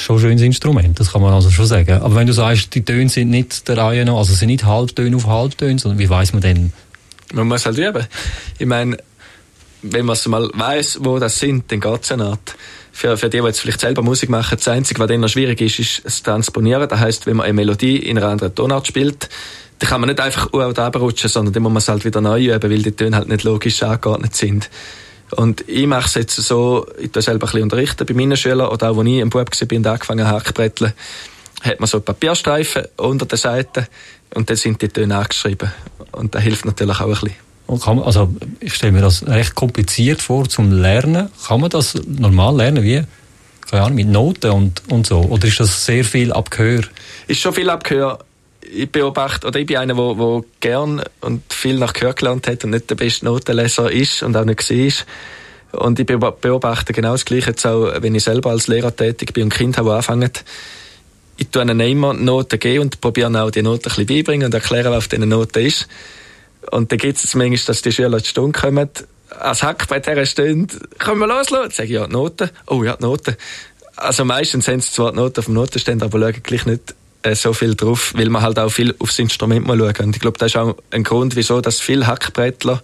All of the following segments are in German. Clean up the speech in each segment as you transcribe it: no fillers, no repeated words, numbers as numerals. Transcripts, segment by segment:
schon ein schönes Instrument, das kann man also schon sagen. Aber wenn du sagst, die Töne sind nicht der Reihe nach, also sind nicht Halbtöne auf Halbtöne, sondern wie weiss man denn? Man muss halt üben. Ich meine, wenn man es mal weiss, wo das sind, dann geht es ja nicht. Für die jetzt vielleicht selber Musik machen, das Einzige, was dann noch schwierig ist, ist das Transponieren. Das heisst, wenn man eine Melodie in einer anderen Tonart spielt, dann kann man nicht einfach auf- oder runterrutschen, sondern dann muss man es halt wieder neu üben, weil die Töne halt nicht logisch angeordnet sind. Und ich mache es jetzt so, ich tue selber ein bisschen unterrichten bei meinen Schülern, oder auch, als ich ein Bub war und angefangen habe Hackbretteln, hat man so Papierstreifen unter der Seite und dann sind die Töne angeschrieben. Und das hilft natürlich auch ein bisschen. Also ich stelle mir das recht kompliziert vor zum Lernen. Kann man das normal lernen, wie? Keine Ahnung, mit Noten und so? Oder ist das sehr viel Abgehör? Ist schon viel Abgehör. Ich beobachte, oder ich bin einer, der gern und viel nach Gehör gelernt hat und nicht der beste Notenleser ist und auch nicht war. Und ich beobachte genau das Gleiche jetzt auch, wenn ich selber als Lehrer tätig bin und Kinder habe, die anfangen. Ich tue ihnen immer Noten geben und probiere auch die Noten ein bisschen beibringen und erklären, was auf diesen Noten ist. Und dann gibt es manchmal, dass die Schüler in die Stunde kommen, als Hackbrett herstehen, können wir loslassen? Sage ich, ja, die Noten. Oh ja, die Noten. Also meistens haben sie zwar die Noten auf dem Notenständer, aber schauen gleich nicht so viel drauf, weil man halt auch viel aufs Instrument mal schauen. Und ich glaube, das ist auch ein Grund, wieso dass viele Hackbrettler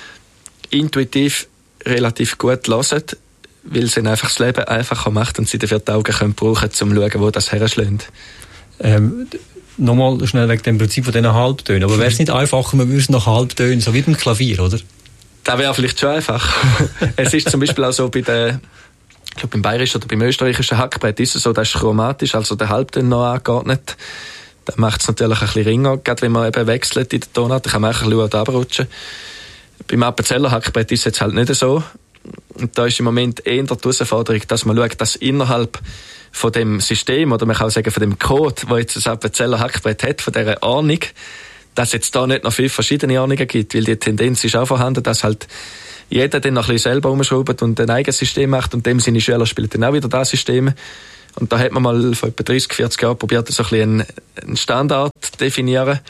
intuitiv relativ gut hören, weil es ihnen einfach das Leben einfacher macht und sie dafür die Augen können brauchen, um zu schauen, wo das herschlägt. Nochmal schnell wegen dem Prinzip von diesen Halbtönen. Aber wäre es nicht einfacher, man würde es nach Halbtönen, so wie beim Klavier, oder? Das wäre vielleicht schon einfach. Es ist zum Beispiel auch so bei der, ich glaube beim bayerischen oder beim österreichischen Hackbrett ist es so, das ist chromatisch, also der Halbton noch angeordnet. Das macht es natürlich ein bisschen ringer, gerade wenn man eben wechselt in der Tonart, dann kann man auch ein bisschen abrutschen. Beim Appenzeller Hackbrett ist es jetzt halt nicht so. Und da ist im Moment eher die Herausforderung, dass man schaut, dass innerhalb von dem System, oder man kann auch sagen von dem Code, wo jetzt das Appenzeller Hackbrett hat, von dieser Ordnung, dass es jetzt da nicht noch 5 verschiedene Ordnungen gibt, weil die Tendenz ist auch vorhanden, dass halt jeder dann noch ein bisschen selber umschraubt und ein eigenes System macht und dem seine Schüler spielen dann auch wieder das System. Und da hat man mal vor etwa 30, 40 Jahren probiert, so ein bisschen einen Standard zu definieren.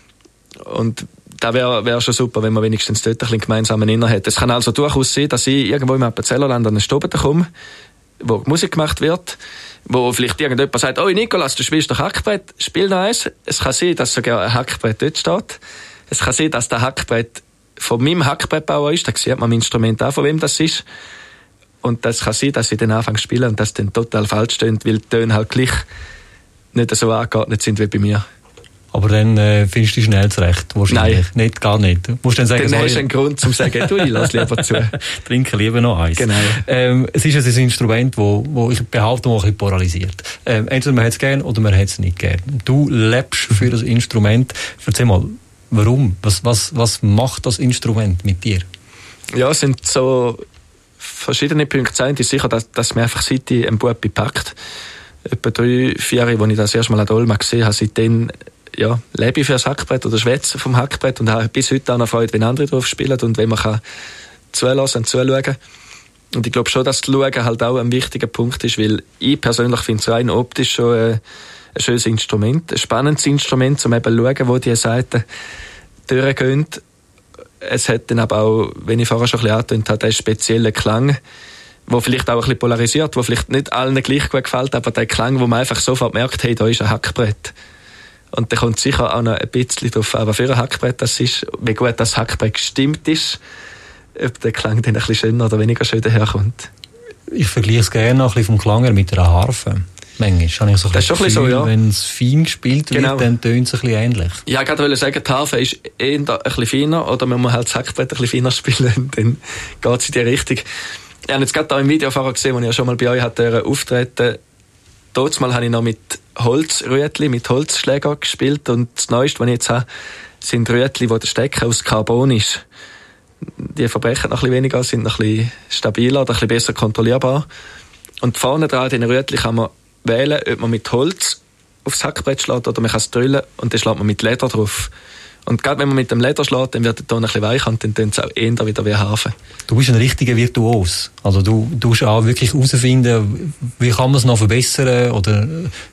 Und da wäre schon super, wenn man wenigstens dort ein bisschen gemeinsamen Nenner hat. Es kann also durchaus sein, dass ich irgendwo im Appenzellerland an einen Stoben komme, wo Musik gemacht wird, wo vielleicht irgendjemand sagt, oh Nikolas, du spielst doch Hackbrett, spiel noch eins. Es kann sein, dass sogar ein Hackbrett dort steht. Es kann sein, dass der Hackbrett von meinem Hackbrettbauer ist, da sieht man am Instrument auch, von wem das ist. Und das kann sein, dass ich dann anfange zu spielen und das dann total falsch steht, weil die Töne halt gleich nicht so angeordnet sind wie bei mir. Aber dann findest du dich schnell zurecht, wahrscheinlich. Nein. Nicht, gar nicht. Du musst dann sagen, dann hast du einen Grund, zum zu sagen, du, ich lass lieber zu. Trinke lieber noch eins. Genau. Es ist ein Instrument, wo ich behaupte, ein bisschen polarisiert. Entweder man hat es gern oder man hat es nicht gern. Du lebst für das Instrument. Erzähl mal, warum? Was macht das Instrument mit dir? Ja, es sind so verschiedene Punkte. Das eine ist sicher, dass mir einfach seit ich einen Bub packt. Etwa 3-4 Jahre, als ich das erste Mal an der Olma gesehen habe, seitdem lebe ich für das Hackbrett oder schwätze vom Hackbrett und habe bis heute auch noch Freude, wenn andere drauf spielen und wenn man kann zulassen und zuschauen. Und ich glaube schon, dass das Schauen halt auch ein wichtiger Punkt ist, weil ich persönlich finde es rein optisch schon ein schönes Instrument, ein spannendes Instrument, um eben zu schauen, wo die Seiten durchgehen. Es hat dann aber auch, wenn ich vorher schon ein bisschen angetönt habe, einen speziellen Klang, der vielleicht auch ein bisschen polarisiert, der vielleicht nicht allen gleich gut gefällt, aber der Klang, wo man einfach sofort merkt, hey, da ist ein Hackbrett. Und da kommt sicher auch noch ein bisschen drauf an, was für ein Hackbrett das ist, wie gut das Hackbrett gestimmt ist, ob der Klang dann ein bisschen schöner oder weniger schön daherkommt. Ich vergleiche es gerne noch ein bisschen vom Klang her mit einer Harfe. Manchmal habe ich so ein bisschen so, ja. Wenn es fein gespielt wird, dann tönt es ein bisschen ähnlich. Ja, ich wollte sagen, die Harfe ist eher ein bisschen feiner, oder man muss halt das Hackbrett ein bisschen feiner spielen, dann geht es in die Richtung. Ich habe jetzt gerade auch im Video vorher gesehen, wo ich ja schon mal bei euch hatte, auftreten. Dort mal habe ich noch mit Holzrüetli, mit Holzschläger gespielt und das Neueste, was ich jetzt habe, sind Rüetli, wo der Stecker aus Carbon ist. Die verbrechen noch ein bisschen weniger, sind noch ein bisschen stabiler oder ein bisschen besser kontrollierbar. Und vorne dran, in den Rüetli, kann man wählen, ob man mit Holz aufs Hackbrett schlägt oder man kann es drüllen und dann schlägt man mit Leder drauf. Und gerade wenn man mit dem Leder schlägt, dann wird der Ton ein bisschen weicher und dann tönt es auch eher wieder wie Harfe. Du bist ein richtiger Virtuos. Also du musst auch wirklich herausfinden, wie kann man es noch verbessern oder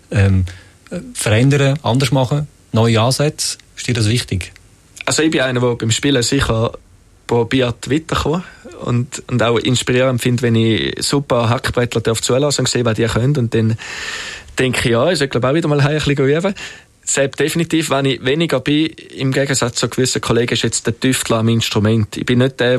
verändern, anders machen, neue Ansätze. Ist dir das wichtig? Also ich bin einer, der beim Spielen sicher probiert weiterzukommen und auch inspirierend finde, wenn ich super Hackbrettler zulassen und sehe, was die können. Und dann denke ich, ja, ich sollte glaube auch wieder mal ein bisschen üben. Selbst definitiv, wenn ich weniger bin, im Gegensatz zu gewissen Kollegen, ist jetzt der Tüftler am Instrument. Ich bin nicht der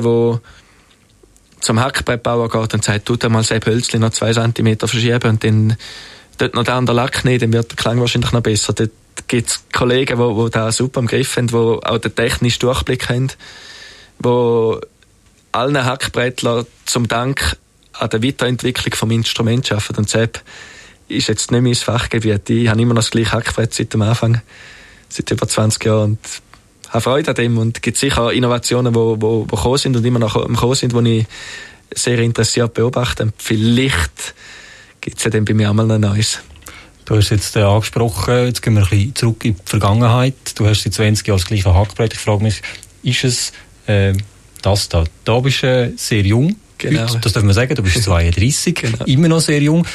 zum Hackbrettbauer geht und sagt, tut mal das Hölzchen noch 2 cm verschieben und dann dort noch der andere Lack nehmen, dann wird der Klang wahrscheinlich noch besser. Dort gibt es Kollegen, die da super im Griff haben, die auch den technischen Durchblick haben, die allen Hackbrettlern zum Dank an der Weiterentwicklung vom Instrument arbeiten. Und selbst ist jetzt nicht mein Fachgebiet. Ich habe immer noch das gleiche Hackbrett seit dem Anfang, seit über 20 Jahren und habe Freude an dem. Und es gibt sicher Innovationen, die gekommen sind und immer noch gekommen sind, die ich sehr interessiert beobachte. Und vielleicht gibt es ja dann bei mir auch mal ein Neues. Du hast jetzt angesprochen, jetzt gehen wir ein bisschen zurück in die Vergangenheit. Du hast seit 20 Jahren das gleiche Hackbrett. Ich frage mich, ist es das da? Da bist du sehr jung. Genau. Heute, das darf man sagen, du bist 32, genau. Immer noch sehr jung.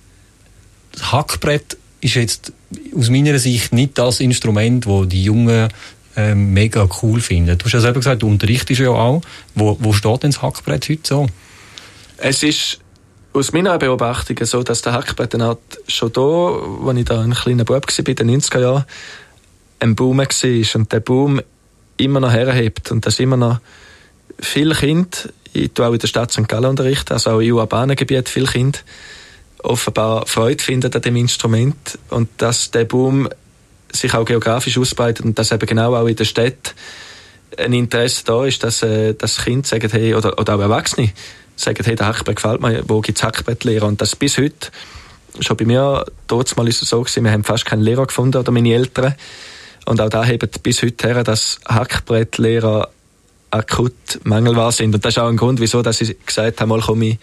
Das Hackbrett ist jetzt aus meiner Sicht nicht das Instrument, das die Jungen mega cool finden. Du hast ja selber gesagt, du unterrichtest ja auch. Wo steht denn das Hackbrett heute so? Es ist aus meiner Beobachtung so, dass der Hackbrett schon da, als ich da ein kleiner Bub war, in den 90er Jahren, ein Boom war und der Boom immer noch herhebt und dass immer noch viele Kinder, ich tue auch in der Stadt St. Gallen unterrichten, also auch in urbanen Gebieten, viele Kinder offenbar Freude finden an dem Instrument und dass der Boom sich auch geografisch ausbreitet und dass eben genau auch in der Stadt ein Interesse da ist, dass Kinder sagen, hey, oder auch Erwachsene sagen, hey, der Hackbrett gefällt mir, wo gibt es Hackbrettlehrer? Und das bis heute, schon bei mir, dort mal ist es so gewesen, wir haben fast keinen Lehrer gefunden, oder meine Eltern. Und auch da haben bis heute her, dass Hackbrettlehrer akut mangelbar sind. Und das ist auch ein Grund, wieso dass ich gesagt habe, mal komm ich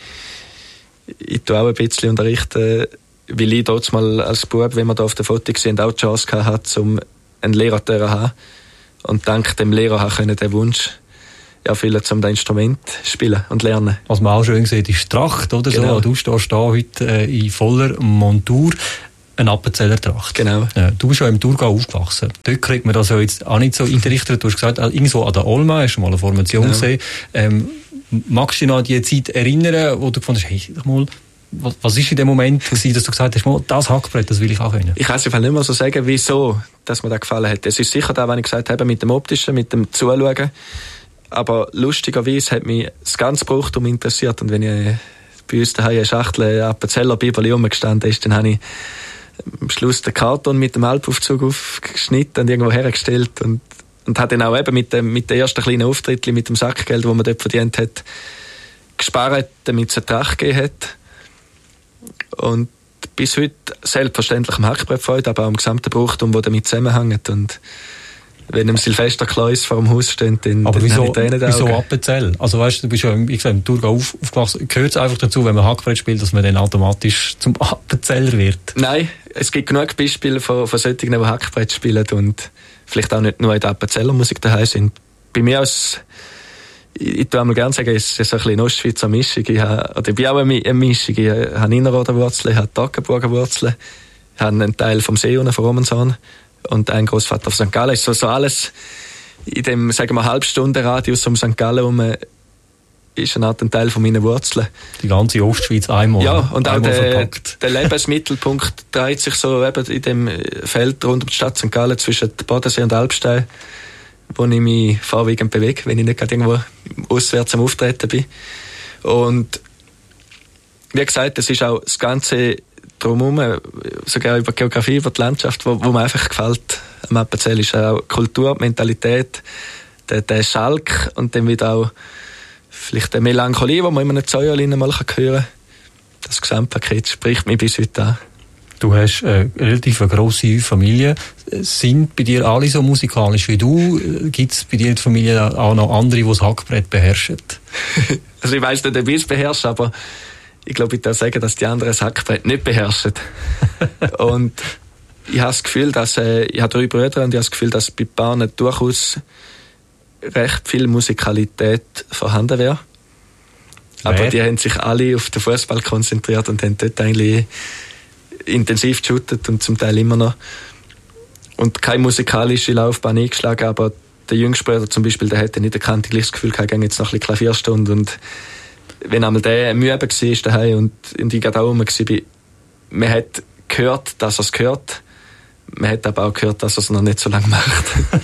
tue auch ein bisschen unterrichten, weil ich dort mal als Bub, wenn wir da auf der Foto sehen, auch die Chance hatte, um einen Lehrer zu haben. Und dank dem Lehrer können den Wunsch erfüllen, um das Instrument zu spielen und lernen. Was man auch schön sieht, ist die Tracht, oder genau. So. Du stehst da heute in voller Montur, eine Appenzeller Tracht. Genau. Du bist ja im Thurgau aufgewachsen. Dort kriegt man das ja jetzt auch nicht so unterrichtet. Du hast gesagt, irgendwo an der Olma hast du mal eine Formation gesehen. Magst du dich noch an die Zeit erinnern, wo du gefunden hast, hey, mal, was ist in dem Moment gewesen, dass du gesagt hast, mal, das Hackbrett, das will ich auch können? Ich kann es nicht mehr so sagen, wieso dass mir das gefallen hat. Es ist sicher da, wenn ich gesagt habe, mit dem Optischen, mit dem Zuschauen. Aber lustigerweise hat mich das ganze Brauchtum interessiert. Und wenn ich bei uns daheim eine Schachtel Appenzeller Bibeli rumgestanden ist, dann habe ich am Schluss den Karton mit dem Alpaufzug aufgeschnitten und irgendwo hergestellt und hat dann auch eben mit dem ersten kleinen Auftritt, mit dem Sackgeld, das man dort verdient hat, gespart, damit es eine Tracht gegeben hat. Und bis heute selbstverständlich am Hackbrett Freude, aber auch am gesamten Brauchtum, das damit zusammenhängt. Und wenn im Silvesterkleus vor dem Haus steht, dann aber wieso wieso Appenzell? Also weißt du bist ja im Thurgau aufgewachsen. Gehört es einfach dazu, wenn man Hackbrett spielt, dass man dann automatisch zum Appenzeller wird? Nein, es gibt genug Beispiele von solchen, die Hackbrett spielen und vielleicht auch nicht nur in der Appenzeller Musik daheim sind. Bei mir ich tue einmal gerne sagen, es ist ein bisschen Ostschweizer Mischung. Ich bin auch eine Mischung. Ich habe Innerrhoder Wurzeln, ich habe Toggenburger Wurzeln, ich habe einen Teil vom See unten, von Romanshorn und einen Großvater von St. Gallen. So alles in dem, sagen wir, Halbstundenradius um St. Gallen herum ist ein Teil von meinen Wurzeln. Die ganze Ostschweiz einmal. Ja, und auch der verpackt. Lebensmittelpunkt dreht sich so eben in dem Feld rund um die Stadt St. Gallen zwischen Bodensee und Alpstein, wo ich mich vorwiegend bewege, wenn ich nicht gerade irgendwo auswärts am Auftreten bin. Und wie gesagt, es ist auch das Ganze drumherum, sogar über Geografie, über die Landschaft, wo mir einfach gefällt. Am Appenzell ist auch Kultur, die Mentalität, der Schalk und dann wieder auch vielleicht eine Melancholie, die man immer nicht Säuerlein mal hören kann. Das Gesamtpaket spricht mich bis heute an. Du hast eine relativ grosse Familie. Sind bei dir alle so musikalisch wie du? Gibt es bei dir in der Familie auch noch andere, die das Hackbrett beherrschen? Also ich weiss nicht, ob ich es beherrsche, aber ich glaube, ich darf sagen, dass die anderen das Hackbrett nicht beherrschen. Und ich habe das Gefühl, dass ich habe 3 Brüder und ich habe das Gefühl, dass bei Paaren durchaus recht viel Musikalität vorhanden wäre. Aber die haben sich alle auf den Fußball konzentriert und haben dort eigentlich intensiv geshootet und zum Teil immer noch. Und keine musikalische Laufbahn eingeschlagen, aber der jüngste Bruder zum Beispiel, der hätte nicht erkannt, ich das Gefühl gehabt, ich gehe jetzt noch ein bisschen Klavierstunde. Und wenn einmal der müde war daheim und ich gerade auch rum war, man hat gehört, dass er es gehört. Man hat aber auch gehört, dass er es noch nicht so lange macht.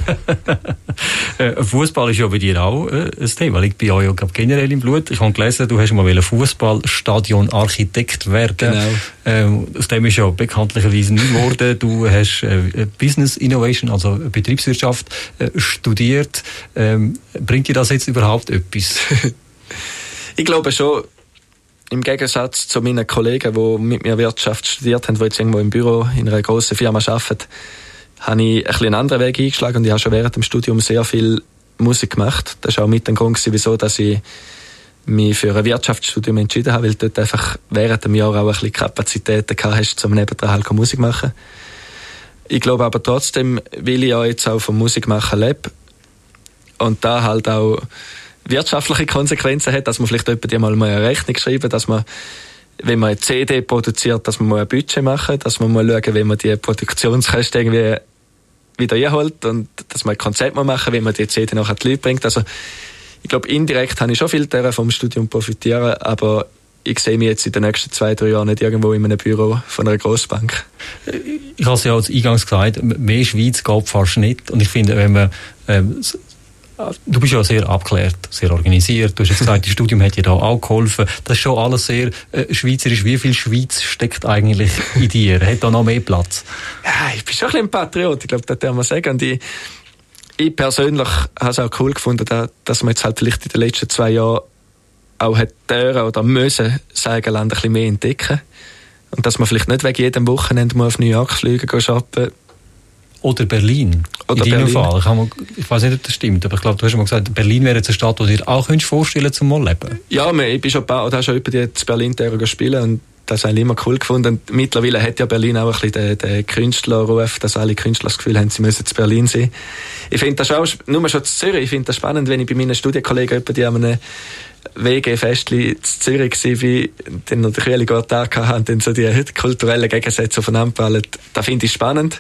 Fußball ist ja bei dir auch ein Thema. Liegt bei euch auch generell im Blut. Ich habe gelesen, du hast mal Fußballstadion-Architekt werden. Genau. Aus dem ist ja bekanntlicherweise nicht geworden. Du hast Business Innovation, also Betriebswirtschaft, studiert. Bringt dir das jetzt überhaupt etwas? Ich glaube schon. Im Gegensatz zu meinen Kollegen, die mit mir Wirtschaft studiert haben, die jetzt irgendwo im Büro in einer grossen Firma arbeiten, habe ich ein bisschen einen anderen Weg eingeschlagen und ich habe schon während dem Studium sehr viel Musik gemacht. Das war auch mit dem Grund, wieso dass ich mich für ein Wirtschaftsstudium entschieden habe, weil dort einfach während dem Jahr auch ein bisschen Kapazitäten hast, um nebendran halt Musik zu machen. Ich glaube aber trotzdem, weil ich ja jetzt auch vom Musikmachen lebe und da halt auch wirtschaftliche Konsequenzen hat, dass man vielleicht jemand mal eine Rechnung schreiben, dass man, wenn man eine CD produziert, dass man mal ein Budget machen, dass man mal schauen, wie man die Produktionskosten irgendwie wieder einholt und dass man ein Konzept mal machen, wie man die CD nachher die Leute bringt. Also ich glaube, indirekt habe ich schon viel vom Studium profitieren, aber ich sehe mich jetzt in den nächsten 2-3 Jahren nicht irgendwo in einem Büro von einer Grossbank. Ich habe es ja als eingangs gesagt, mehr Schweiz geht fast nicht. Und ich finde, wenn man du bist ja sehr abgeklärt, sehr organisiert. Du hast jetzt gesagt, das Studium hat dir da auch geholfen. Das ist schon alles sehr schweizerisch. Wie viel Schweiz steckt eigentlich in dir? Hat da noch mehr Platz? Ja, ich bin schon ein bisschen ein Patriot. Ich glaube, das kann man sagen. Und ich persönlich habe es auch cool gefunden, dass man jetzt halt vielleicht in den letzten 2 Jahren auch hat oder müssen Sägeland ein bisschen mehr entdecken. Und dass man vielleicht nicht wegen jedem Wochenende mal auf New York fliegen, gehen shoppen. Oder Berlin. Oder in deinem Berlin. Fall. Ich weiß nicht, ob das stimmt, aber ich glaube, du hast mal gesagt, Berlin wäre jetzt eine Stadt, die du dir auch vorstellen könntest, zum mal leben. Ja, ich bin schon über die Berlin spielen und das habe ich immer cool gefunden. Und mittlerweile hat ja Berlin auch ein bisschen den Künstlerruf, dass alle Künstler das Gefühl haben, sie müssen zu Berlin sein. Ich finde das auch, nur schon zu Zürich, ich finde das spannend, wenn ich bei meinen Studienkollegen die an einem WG-Festli zu Zürich war, wie dann noch den kühlen Tag hatten und dann so die kulturellen Gegensätze aufeinanderprallen. Das finde ich spannend.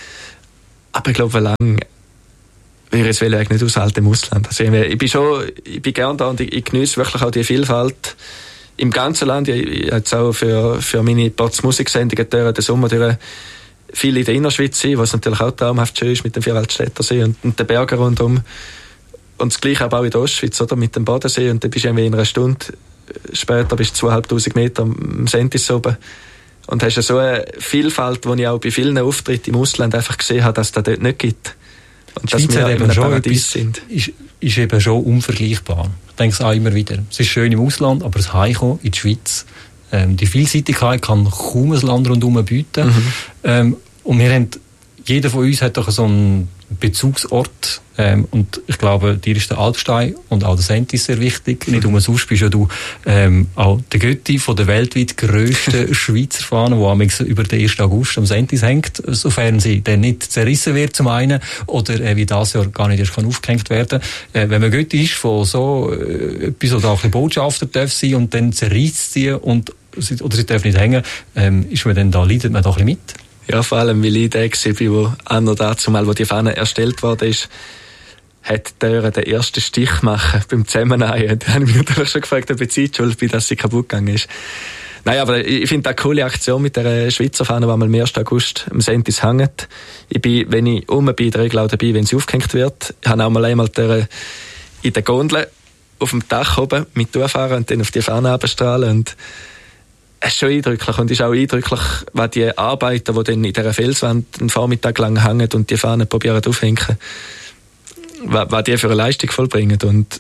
Aber ich glaube, lang würde ich es eigentlich nicht aushalten im Ausland. Also ich bin gerne da und ich genieße wirklich auch die Vielfalt im ganzen Land. Ich jetzt auch für meine Musiksendungen den Sommer durch viel in der Innerschweiz sein, was natürlich auch traumhaft schön ist mit dem Vierwaldstättersee und den Bergen rundum. Und das Gleiche aber auch in der Ostschweiz, oder? Mit dem Bodensee. Und dann bist du irgendwie in einer Stunde später bist du 2500 Meter am Sentis oben. Und hast so eine Vielfalt, die ich auch bei vielen Auftritten im Ausland einfach gesehen habe, dass es das dort nicht gibt. Und dass wir in einem Paradies sind. Ist eben schon unvergleichbar. Ich denke es auch immer wieder. Es ist schön im Ausland, aber das Heimkommen in die Schweiz, die Vielseitigkeit kann kaum ein Land rundherum bieten. Und jeder von uns hat doch so einen Bezugsort. Und ich glaube, dir ist der Alpstein und auch der Sentis sehr wichtig. Nicht umsonst bist ja du auch der Götti von der weltweit grössten Schweizer Fahne, die am über den 1. August am Sentis hängt, sofern sie dann nicht zerrissen wird zum einen oder wie das Jahr gar nicht erst aufgehängt werden kann. Wenn man Götti ist von so etwas oder auch ein bisschen Botschafter darf sein und dann zerreißt sie oder sie darf nicht hängen, ist man dann da, leidet man da ein bisschen mit? Ja, vor allem, weil ich der war, wo an oder dazu mal, wo die Fahne erstellt worden ist, hat der den ersten Stich machen beim Zusammennähen. Da habe ich mich natürlich schon gefragt, ob ich Zeit schuld bin, dass sie kaputt gegangen ist. Nein, aber ich finde das eine coole Aktion mit der Schweizer Fahne, die am 1. August am Sentis hängt. Ich bin, wenn ich bin, in der Regel auch dabei, wenn sie aufgehängt wird. Ich habe auch mal einmal in der Gondel auf dem Dach oben mit durchfahren und dann auf die Fahne abstrahlen und es ist schon eindrücklich und ist auch eindrücklich, was die Arbeiter, die dann in dieser Felswand einen Vormittag lang hängen und die Fahne probieren aufhängen, was die für eine Leistung vollbringen.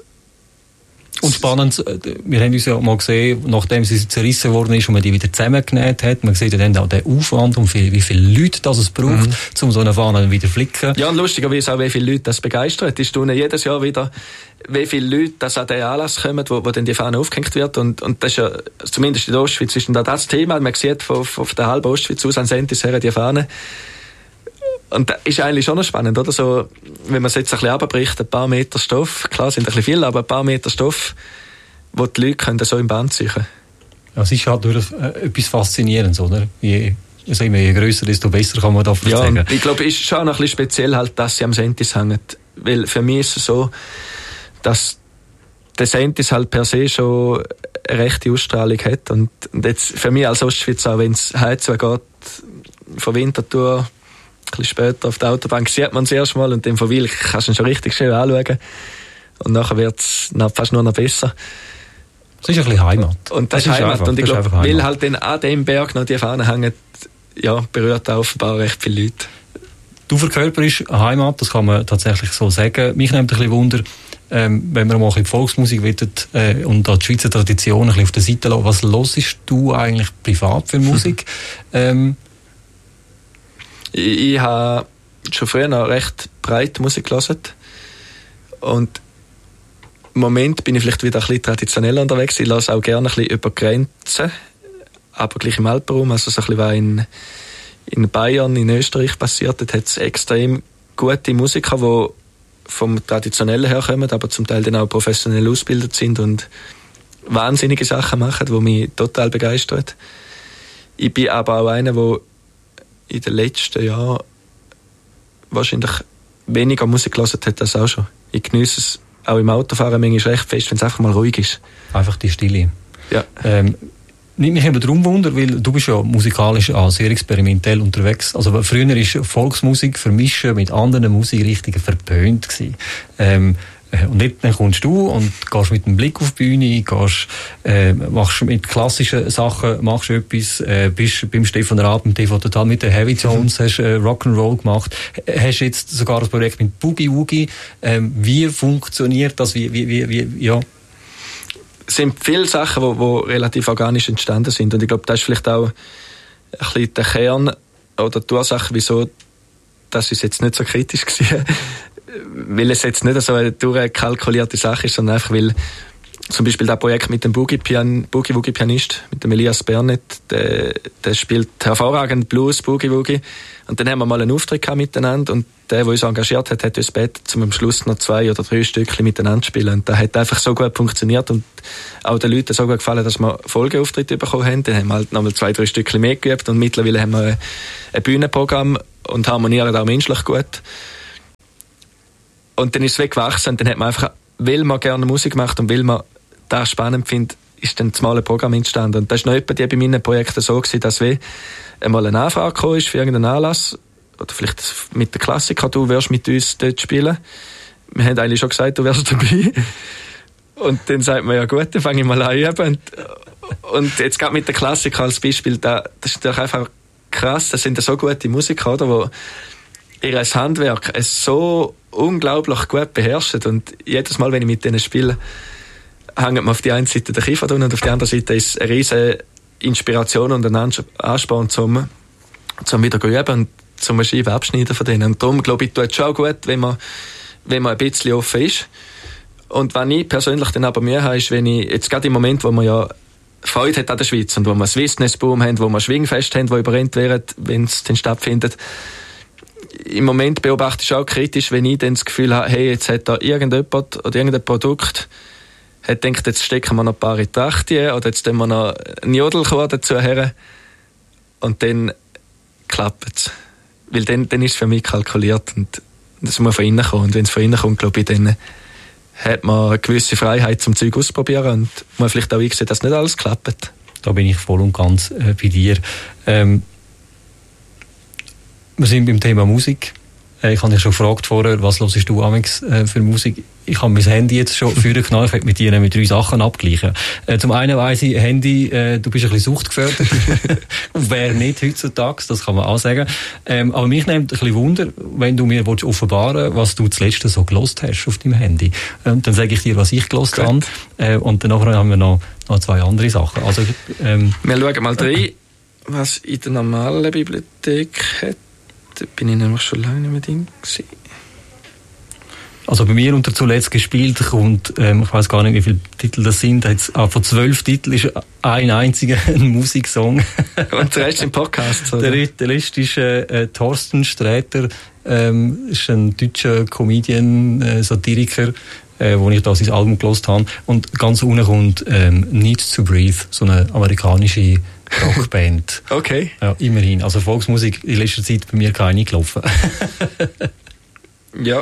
Und spannend, wir haben uns ja mal gesehen, nachdem sie zerrissen worden ist und man die wieder zusammengenäht hat, man sieht ja dann auch den Aufwand und wie viele Leute das es braucht, um so eine Fahne wieder zu flicken. Ja, und lustigerweise auch, wie viele Leute das begeistert. Ich staune jedes Jahr wieder, wie viele Leute das an den Anlass kommen, wo dann die Fahne aufgehängt wird. Und das ist ja, zumindest in der Ostschweiz, ist dann das Thema. Man sieht von der halben Ostschweiz aus an Sentis her die Fahne. Und das ist eigentlich schon noch spannend, oder? So, wenn man es jetzt ein bisschen runterbricht, ein paar Meter Stoff, klar sind ein bisschen viel, aber ein paar Meter Stoff, wo die Leute können so im Band sichern. Ja, es ist halt nur etwas Faszinierendes, oder? Je grösser, desto besser kann man da sagen. Ja, ich glaube, es ist schon noch ein bisschen speziell halt, dass sie am Sentis hängen. weil für mich ist es so, dass der Sentis halt per se schon eine rechte Ausstrahlung hat und jetzt für mich als Ostschweizer, auch wenn es heutzutage geht, von Winterthur ein bisschen später auf der Autobahn sieht man es erst mal und dann von Wil kannst du ihn schon richtig schön anschauen und nachher wird es fast nur noch besser. Das ist ein bisschen Heimat. Und das ist Heimat. Einfach, und ich glaube, weil halt dann an dem Berg noch die Fahne hängen, ja, berührt auch offenbar recht viele Leute. Du verkörperst Heimat, das kann man tatsächlich so sagen. Mich nimmt ein bisschen Wunder, wenn wir mal in die Volksmusik wollen, und da die Schweizer Tradition ein bisschen auf der Seite lassen. Was hörst du eigentlich privat für Musik? Ich habe schon früher noch recht breit Musik gehört. Und im Moment bin ich vielleicht wieder ein bisschen traditionell unterwegs. Ich höre auch gerne ein bisschen über Grenzen, aber gleich im Alpenraum. Also so ein bisschen, was in Bayern, in Österreich passiert, dort hat es extrem gute Musiker, die vom Traditionellen her kommen, aber zum Teil dann auch professionell ausgebildet sind und wahnsinnige Sachen machen, die mich total begeistern. Ich bin aber auch einer, der in den letzten Jahren wahrscheinlich weniger Musik gehört hat als auch schon. Ich genieße es auch im Autofahren manchmal recht fest, wenn es einfach mal ruhig ist. Einfach die Stille. Ja. Nimmt mich eben darum Wunder, weil du bist ja musikalisch auch sehr experimentell unterwegs. Also früher war Volksmusik vermischen mit anderen Musikrichtungen verpönt gewesen. Und jetzt dann kommst du und gehst mit dem Blick auf die Bühne, machst mit klassischen Sachen, machst etwas, bist beim Stefan Raab, im TV Total mit den Heavy Tones, hast Rock'n'Roll gemacht, hast jetzt sogar das Projekt mit Boogie Woogie. Wie funktioniert das? Ja? Es sind viele Sachen, die relativ organisch entstanden sind. Und ich glaube, das ist vielleicht auch ein bisschen der Kern oder die Ursache, wieso das ist jetzt nicht so kritisch war. Weil es jetzt nicht so eine durchkalkulierte Sache ist, sondern einfach, weil zum Beispiel das Projekt mit dem Boogie-Woogie-Pianist, mit dem Elias Bernet, der spielt hervorragend Blues, Boogie-Woogie. Und dann haben wir mal einen Auftritt gehabt miteinander und der uns engagiert hat, hat uns gebeten, zum am Schluss noch 2 oder 3 Stückchen miteinander zu spielen. Und das hat einfach so gut funktioniert und auch den Leuten so gut gefallen, dass wir Folgeauftritte bekommen haben. Dann haben wir halt noch mal 2, 3 Stückchen mehr geübt und mittlerweile haben wir ein Bühnenprogramm und harmonieren auch menschlich gut. Und dann ist es weggewachsen und dann hat man einfach, weil man gerne Musik macht und weil man das spannend findet, ist dann das mal ein Programm entstanden. Und das war noch etwa bei meinen Projekten so gewesen, dass wie einmal eine Anfrage gekommen ist für irgendeinen Anlass, oder vielleicht mit der Klassiker, du wirst mit uns dort spielen. Wir haben eigentlich schon gesagt, du wärst dabei. Und dann sagt man, ja gut, dann fange ich mal an üben. Und jetzt gerade mit der Klassiker als Beispiel, das ist natürlich einfach krass, das sind so gute Musiker, oder, die ihr Handwerk so unglaublich gut beherrschen. Und jedes Mal, wenn ich mit denen spiele, hängt man auf die eine Seite der Kiefer und auf die andere Seite ist eine riesige Inspiration und ein Ansporn zum wieder üben und zum Scheiben abschneiden von denen. Und darum, glaube ich, tut es schon gut, wenn man ein bisschen offen ist. Und was ich persönlich dann aber mehr habe, ist, wenn ich, jetzt gerade im Moment, wo man ja Freude hat an der Schweiz und wo wir Swissness-Boom haben, wo wir Schwingfest haben, wo überrennt werden, wenn es dann stattfindet. Im Moment beobachte ich auch kritisch, wenn ich dann das Gefühl habe, hey, jetzt hat da irgendjemand oder irgendein Produkt hat gedacht, jetzt stecken wir noch ein paar in die Trachtien oder jetzt tun wir noch einen Jodelchor dazu her und dann klappt es. Weil dann ist es für mich kalkuliert und das muss von innen kommen. Und wenn es von innen kommt, glaube ich, dann hat man eine gewisse Freiheit zum Zeug ausprobieren und man vielleicht auch einsehen, dass nicht alles klappt. Da bin ich voll und ganz bei dir. Wir sind beim Thema Musik. Ich habe dich schon gefragt vorher, was hörst du amigs für Musik? Ich habe mein Handy jetzt schon vorgenommen, ich möchte mit dir mit 3 Sachen abgleichen. Zum einen weiss ich, Handy, du bist ein bisschen suchtgefährdet. Wer nicht heutzutage, das kann man auch sagen. Aber mich nimmt ein bisschen Wunder, wenn du mir offenbaren willst, was du zuletzt so gelost hast auf deinem Handy. Dann sage ich dir, was ich gelost habe. Und danach haben wir noch 2 andere Sachen. Also, wir schauen mal rein, was in der normalen Bibliothek hat. Da bin ich nämlich schon lange nicht mehr drin gewesen. Also bei mir unter zuletzt gespielt kommt, ich weiß gar nicht, wie viele Titel das sind. Jetzt, von 12 Titeln ist ein einziger ein Musiksong. Und der Rest im Podcast, oder? Der Rest ist Thorsten Sträter, ist ein deutscher Comedian, Satiriker, wo ich da sein Album gehört habe. Und ganz unten kommt Need to Breathe, so eine amerikanische Rockband. Okay. Ja, immerhin. Also Volksmusik in letzter Zeit bei mir keine gelaufen. Ja, und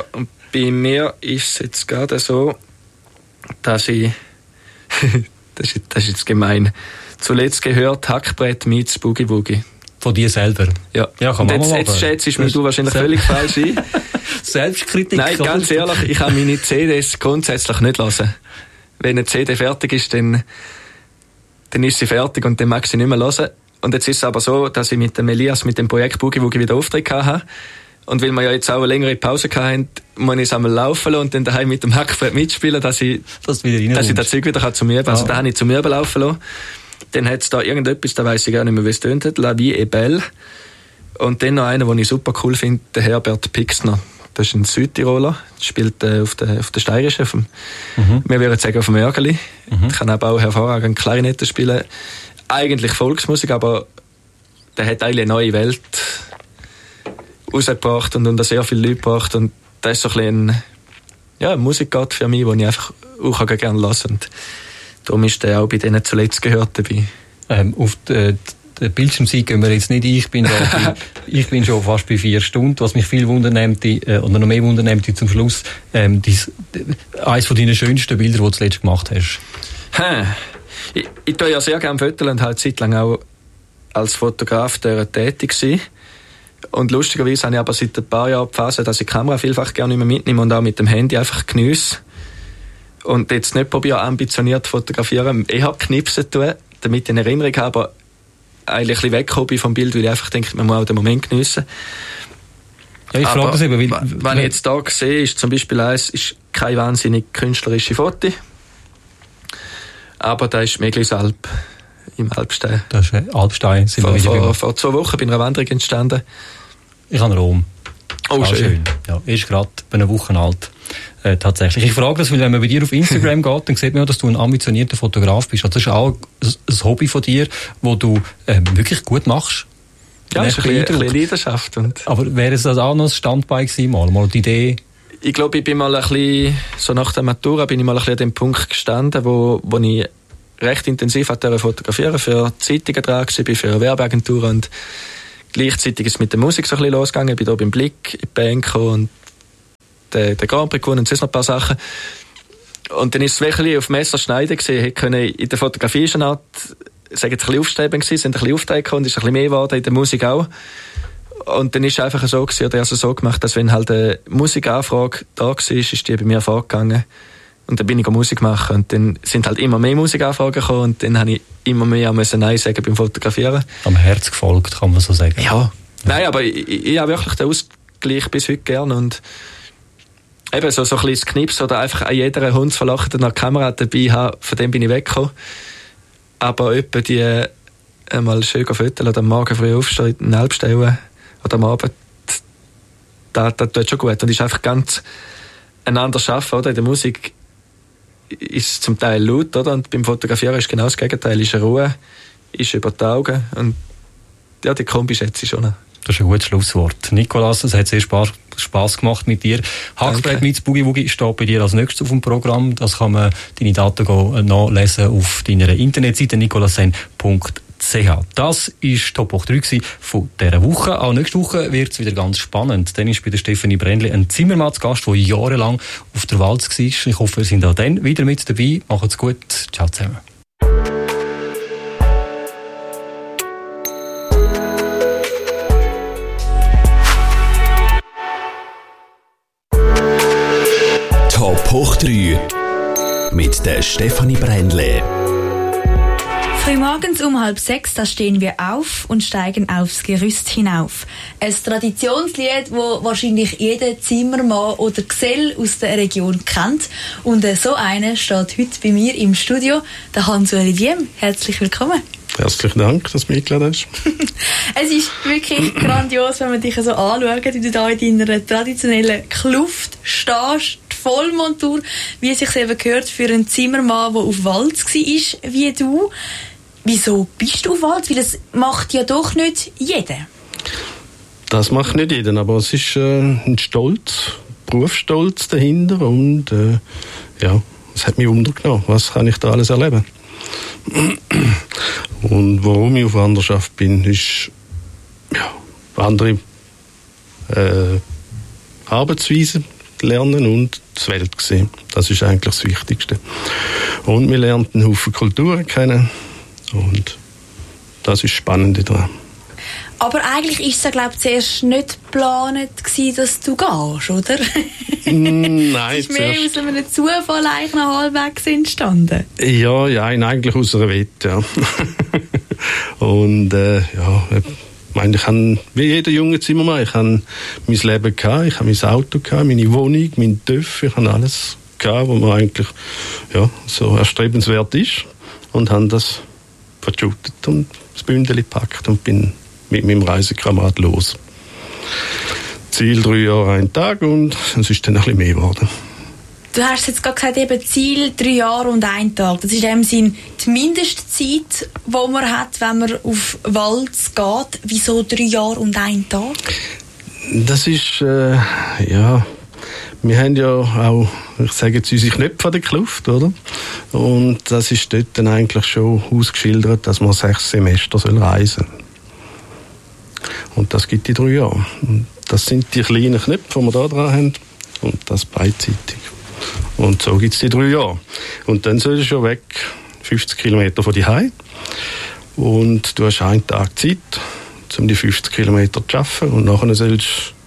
Bei mir ist es jetzt gerade so, dass ich, das ist jetzt gemein, zuletzt gehört Hackbrett meets Boogie Woogie. Von dir selber? Ja. Kann man mal jetzt schätzt du wahrscheinlich völlig falsch ein. Selbstkritik? Nein, ganz ehrlich, ich kann meine CDs grundsätzlich nicht hören. Wenn eine CD fertig ist, dann ist sie fertig und dann mag ich sie nicht mehr hören. Und jetzt ist es aber so, dass ich mit dem Elias, mit dem Projekt Boogie Woogie wieder Auftritt hatte. Und weil wir ja jetzt auch eine längere Pause hatten, muss ich es einmal laufen lassen und dann daheim mit dem Hackbrett mitspielen, dass ich das Zeug wieder zum Üben. Also da habe ich zum Üben laufen lassen. Dann hat es da irgendetwas, da weiss ich gar nicht mehr, wie es tönt hat, La Vie est Belle. Und dann noch einer, den ich super cool finde, der Herbert Pixner. Das ist ein Südtiroler, spielt auf der Steirischen, wir würden sagen auf dem Örgeli. Kann aber auch hervorragend Klarinette spielen. Eigentlich Volksmusik, aber der hat eigentlich eine neue Welt rausgebracht und unter sehr viele Leute gebracht. Und das ist so ein Musikgott für mich, den ich einfach auch gerne höre. Und darum ist der auch bei denen zuletzt gehört dabei. Auf der Bildschirmseite gehen wir jetzt nicht ein. Ich bin schon fast bei 4 Stunden. Was mich viel wundernimmt, oder noch mehr wundernimmt zum Schluss, eines von deinen schönsten Bilder, die du zuletzt gemacht hast. Ich tue ja sehr gerne Fotos und halt zeitlang auch als Fotograf tätig gewesen. Und lustigerweise habe ich aber seit ein paar Jahren die Phase, dass ich die Kamera vielfach gerne nicht mehr mitnehme und auch mit dem Handy einfach geniesse. Und jetzt nicht probiere, ambitioniert fotografieren, eher knipsen tun, damit ich eine Erinnerung habe, aber eigentlich ein bisschen weggekommen vom Bild, weil ich einfach denke, man muss auch den Moment geniessen. Ja, ich frage das eben. Wenn ich jetzt hier sehe, ist zum Beispiel eins, ist kein wahnsinnig künstlerische Foto, aber da ist Meglisalp im Alpstein. Das ist Alpstein. Vor 2 Wochen bei einer Wanderung entstanden. Ich habe Rom. Oh, schön. Ja, ist gerade bei einer Woche alt. Tatsächlich. Ich frage das, weil wenn man bei dir auf Instagram geht, dann sieht man ja, dass du ein ambitionierter Fotograf bist. Also das ist auch ein Hobby von dir, das du wirklich gut machst. Ja, ist ein bisschen Leidenschaft. Aber wäre es das auch noch ein Standbein gewesen, mal die Idee? Ich glaube, ich bin mal ein bisschen, so nach der Matura, bin ich mal ein bisschen an dem Punkt gestanden, wo ich recht intensiv fotografieren für Zeitungen dran war, für Werbeagenturen und gleichzeitig ist es mit der Musik so ein bisschen losgegangen. Ich bin hier beim Blick in die Band gekommen und den Grand Prix gewonnen und sonst noch ein paar Sachen. Und dann ist es wirklich auf Messer schneiden gewesen. Ich konnte in der Fotografie schon eine Art, sage jetzt ein bisschen aufstrebend gewesen, sind ein bisschen aufgetreten und ist ein bisschen mehr geworden, in der Musik auch. Und dann ist es einfach so gewesen, oder also so gemacht, dass wenn halt eine Musikanfrage da war, ist die bei mir vorgegangen. Und dann bin ich Musik machen und dann sind halt immer mehr Musikanfragen gekommen und dann habe ich immer mehr Nein sagen beim Fotografieren. Am Herz gefolgt, kann man so sagen. Ja. Nein, aber ich habe wirklich den Ausgleich bis heute gern und eben so ein kleines Knips oder einfach an jeder Hund verlachen und eine Kamera dabei haben, von dem bin ich weggekommen. Aber etwa die einmal schön fotografieren oder am Morgen früh aufstehen, in den Alpstein oder am Abend, das tut schon gut und ist einfach ganz ein anderes Arbeiten, oder? In der Musik ist zum Teil laut, oder? Und beim Fotografieren ist genau das Gegenteil. Ist eine Ruhe, ist über die Augen. Und ja, die Kombi schätze ich schon. Das ist ein gutes Schlusswort. Nikolas, es hat sehr Spass gemacht mit dir. Hackbrett mit Boogie Woogie steht bei dir als nächstes auf dem Programm. Das kann man deine Daten nachlesen auf deiner Internetseite nikolasen.ch. Das war Top Hoch 3 von dieser Woche. Auch nächste Woche wird es wieder ganz spannend. Dann ist bei der Stefanie Brändli ein Zimmermann zu Gast, der jahrelang auf der Walz war. Ich hoffe, wir sind auch dann wieder mit dabei. Macht's gut. Ciao zusammen. Top Hoch 3 mit der Stefanie Brändli. Frühmorgens um 5:30, da stehen wir auf und steigen aufs Gerüst hinauf. Ein Traditionslied, das wahrscheinlich jeder Zimmermann oder Gesell aus der Region kennt. Und so einer steht heute bei mir im Studio, der Hans-Uli Diem. Herzlich willkommen. Herzlichen Dank, dass du mich eingeladen hast. Es ist wirklich grandios, wenn man dich so anschaut, wie du da in deiner traditionellen Kluft stehst, die Vollmontur, wie es sich eben gehört für einen Zimmermann, der auf Walz war, wie du. Wieso bist du auf Walz? Weil das macht ja doch nicht jeder. Das macht nicht jeder, aber es ist ein Stolz, Berufsstolz dahinter und ja, es hat mich untergenommen. Was kann ich da alles erleben? Und warum ich auf Wanderschaft bin, ist ja, andere Arbeitsweise, lernen und die Welt sehen. Das ist eigentlich das Wichtigste. Und wir lernen einen Haufen Kulturen kennen und das ist Spannende daran. Aber eigentlich ist es ja, glaube ich, zuerst nicht geplant gewesen, dass du gehst, oder? Nein, es ist mehr aus einem Zufall eigentlich noch halbwegs entstanden. Ja, eigentlich aus einer Wette, ja. Und ich meine, ich habe, wie jeder junge Zimmermann, ich habe mein Leben gehabt, ich habe mein Auto gehabt, meine Wohnung, mein TÜV, ich habe alles gehabt, was mir eigentlich so erstrebenswert ist. Und habe das verschüttet und das Bündel gepackt und bin mit meinem Reisekamerad los. Ziel 3 Jahre, 1 Tag und es ist dann ein bisschen mehr geworden. Du hast jetzt gerade gesagt, eben Ziel 3 Jahre und 1 Tag. Das ist in dem Sinn die Mindestzeit, die man hat, wenn man auf Walz geht. Wieso 3 Jahre und 1 Tag? Das ist, wir haben ja auch, ich sage jetzt, unsere Knöpfe an der Kluft, oder? Und das ist dort dann eigentlich schon ausgeschildert, dass man 6 Semester reisen soll. Und das gibt die 3 Jahre. Und das sind die kleinen Knöpfe, die wir da dran haben. Und das beidseitig. Und so gibt es die 3 Jahre. Und dann sollst du schon weg, 50 Kilometer von Zuhause. Und du hast 1 Tag Zeit, um die 50 Kilometer zu schaffen. Und nachher sollst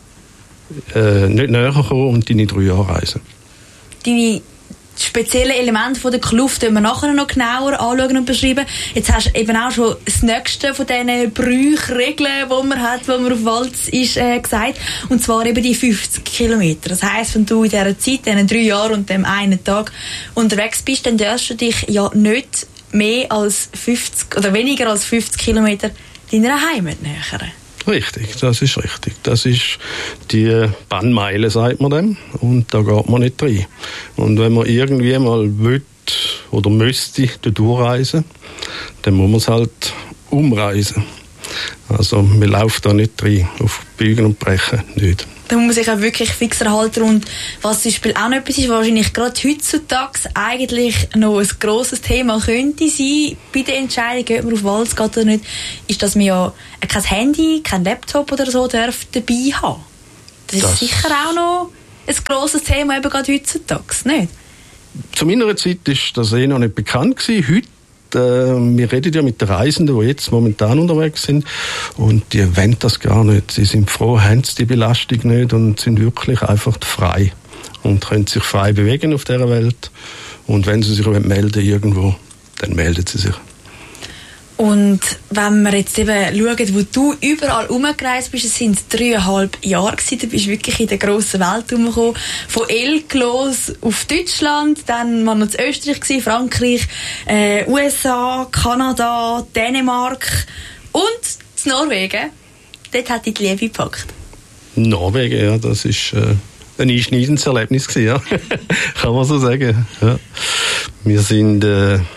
du nicht näher kommen und deine 3 Jahre reisen. Deine speziellen Elemente von der Kluft können wir nachher noch genauer anschauen und beschreiben. Jetzt hast du eben auch schon das nächste von diesen Brüchen, Regeln, die man hat, wenn man auf Walz ist, gesagt. Und zwar eben die 50 Kilometer. Das heisst, wenn du in dieser Zeit, diesen 3 Jahren und dem 1 Tag unterwegs bist, dann darfst du dich ja nicht mehr als 50 oder weniger als 50 Kilometer deiner Heimat nähern. Richtig, das ist richtig. Das ist die Bannmeile, sagt man dem. Und da geht man nicht rein. Und wenn man irgendwie mal will oder müsste durchreisen, dann muss man es halt umreisen. Also man läuft da nicht rein, auf Biegen und Brechen nicht. Da muss man sich auch wirklich fixer halten. Und was zum Beispiel auch noch etwas ist, wahrscheinlich gerade heutzutage eigentlich noch ein grosses Thema könnte sein, bei der Entscheidung, ob man auf Walz geht oder nicht, ist, dass man ja kein Handy, kein Laptop oder so darf dabei haben. Das ist sicher auch noch ein grosses Thema, eben gerade heutzutage, nicht? Zu meiner Zeit war das noch nicht bekannt gewesen. Heute wir reden ja mit den Reisenden, die jetzt momentan unterwegs sind, und die wollen das gar nicht. Sie sind froh, haben sie die Belastung nicht und sind wirklich einfach frei und können sich frei bewegen auf dieser Welt. Und wenn sie sich melden irgendwo, dann melden sie sich. Und wenn wir jetzt eben schauen, wo du überall rumgereist bist, es sind 3,5 Jahre gewesen, du bist wirklich in der grossen Welt rumgekommen, von Elk los auf Deutschland, dann waren wir noch in Österreich gewesen, Frankreich, USA, Kanada, Dänemark und in Norwegen. Dort hat dich die Liebe gepackt. Norwegen, ja, das ist ein einschneidendes Erlebnis gewesen, ja. Kann man so sagen. Ja. Wir sind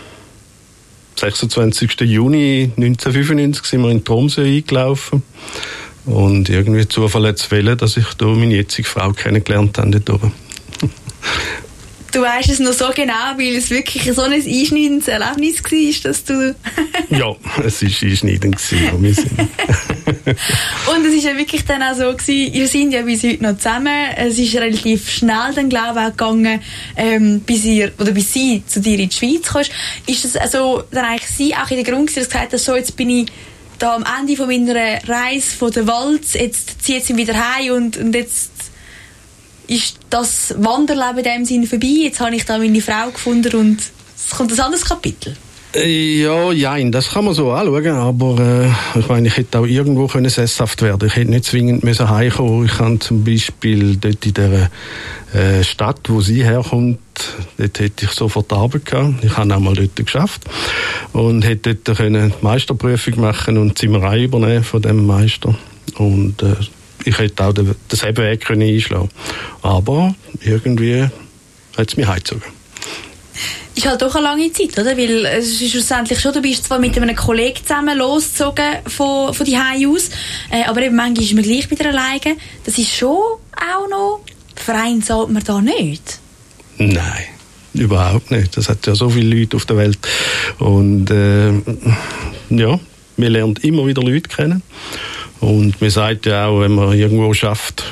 26. Juni 1995 sind wir in Tromsø eingelaufen. Und irgendwie Zufall hat es wollen, dass ich da meine jetzige Frau kennengelernt habe dort oben. Du weisst es noch so genau, weil es wirklich so ein einschneidendes Erlebnis war, dass du... Ja, es war einschneidend gewesen, wir sind. Und es war ja wirklich dann auch so gewesen, ihr seid ja bis heute noch zusammen. Es ist relativ schnell dann, glaube ich, auch gegangen, bis sie zu dir in die Schweiz kam. Ist das also dann eigentlich sie auch in der Grund gewesen, dass gesagt hast, so, jetzt bin ich da am Ende von meiner Reise von der Walz, jetzt zieht sie wieder heim und jetzt ist das Wanderleben in dem Sinn vorbei, jetzt habe ich da meine Frau gefunden und es kommt ein anderes Kapitel. Ja, das kann man so anschauen, aber ich meine, ich hätte auch irgendwo können sesshaft werden. Ich hätte nicht zwingend müssen heimkommen. Ich habe zum Beispiel dort in der Stadt, wo sie herkommt, dort hätte ich sofort Arbeit gehabt. Ich habe auch mal dort geschafft und hätte dort können die Meisterprüfung machen und die Zimmerei übernehmen von dem Meister. Und ich hätte auch den Weg können einschlagen. Aber irgendwie hat es mich heimgezogen. Ist halt doch eine lange Zeit, oder? Weil es ist schlussendlich schon, du bist zwar mit einem Kollegen zusammen losgezogen von die Hause aus, aber eben manchmal ist man gleich wieder alleine. Das ist schon auch noch, vereinsamt man da nicht? Nein, überhaupt nicht. Das hat ja so viele Leute auf der Welt. Und ja, man lernt immer wieder Leute kennen. Und man sagt ja auch, wenn man irgendwo schafft,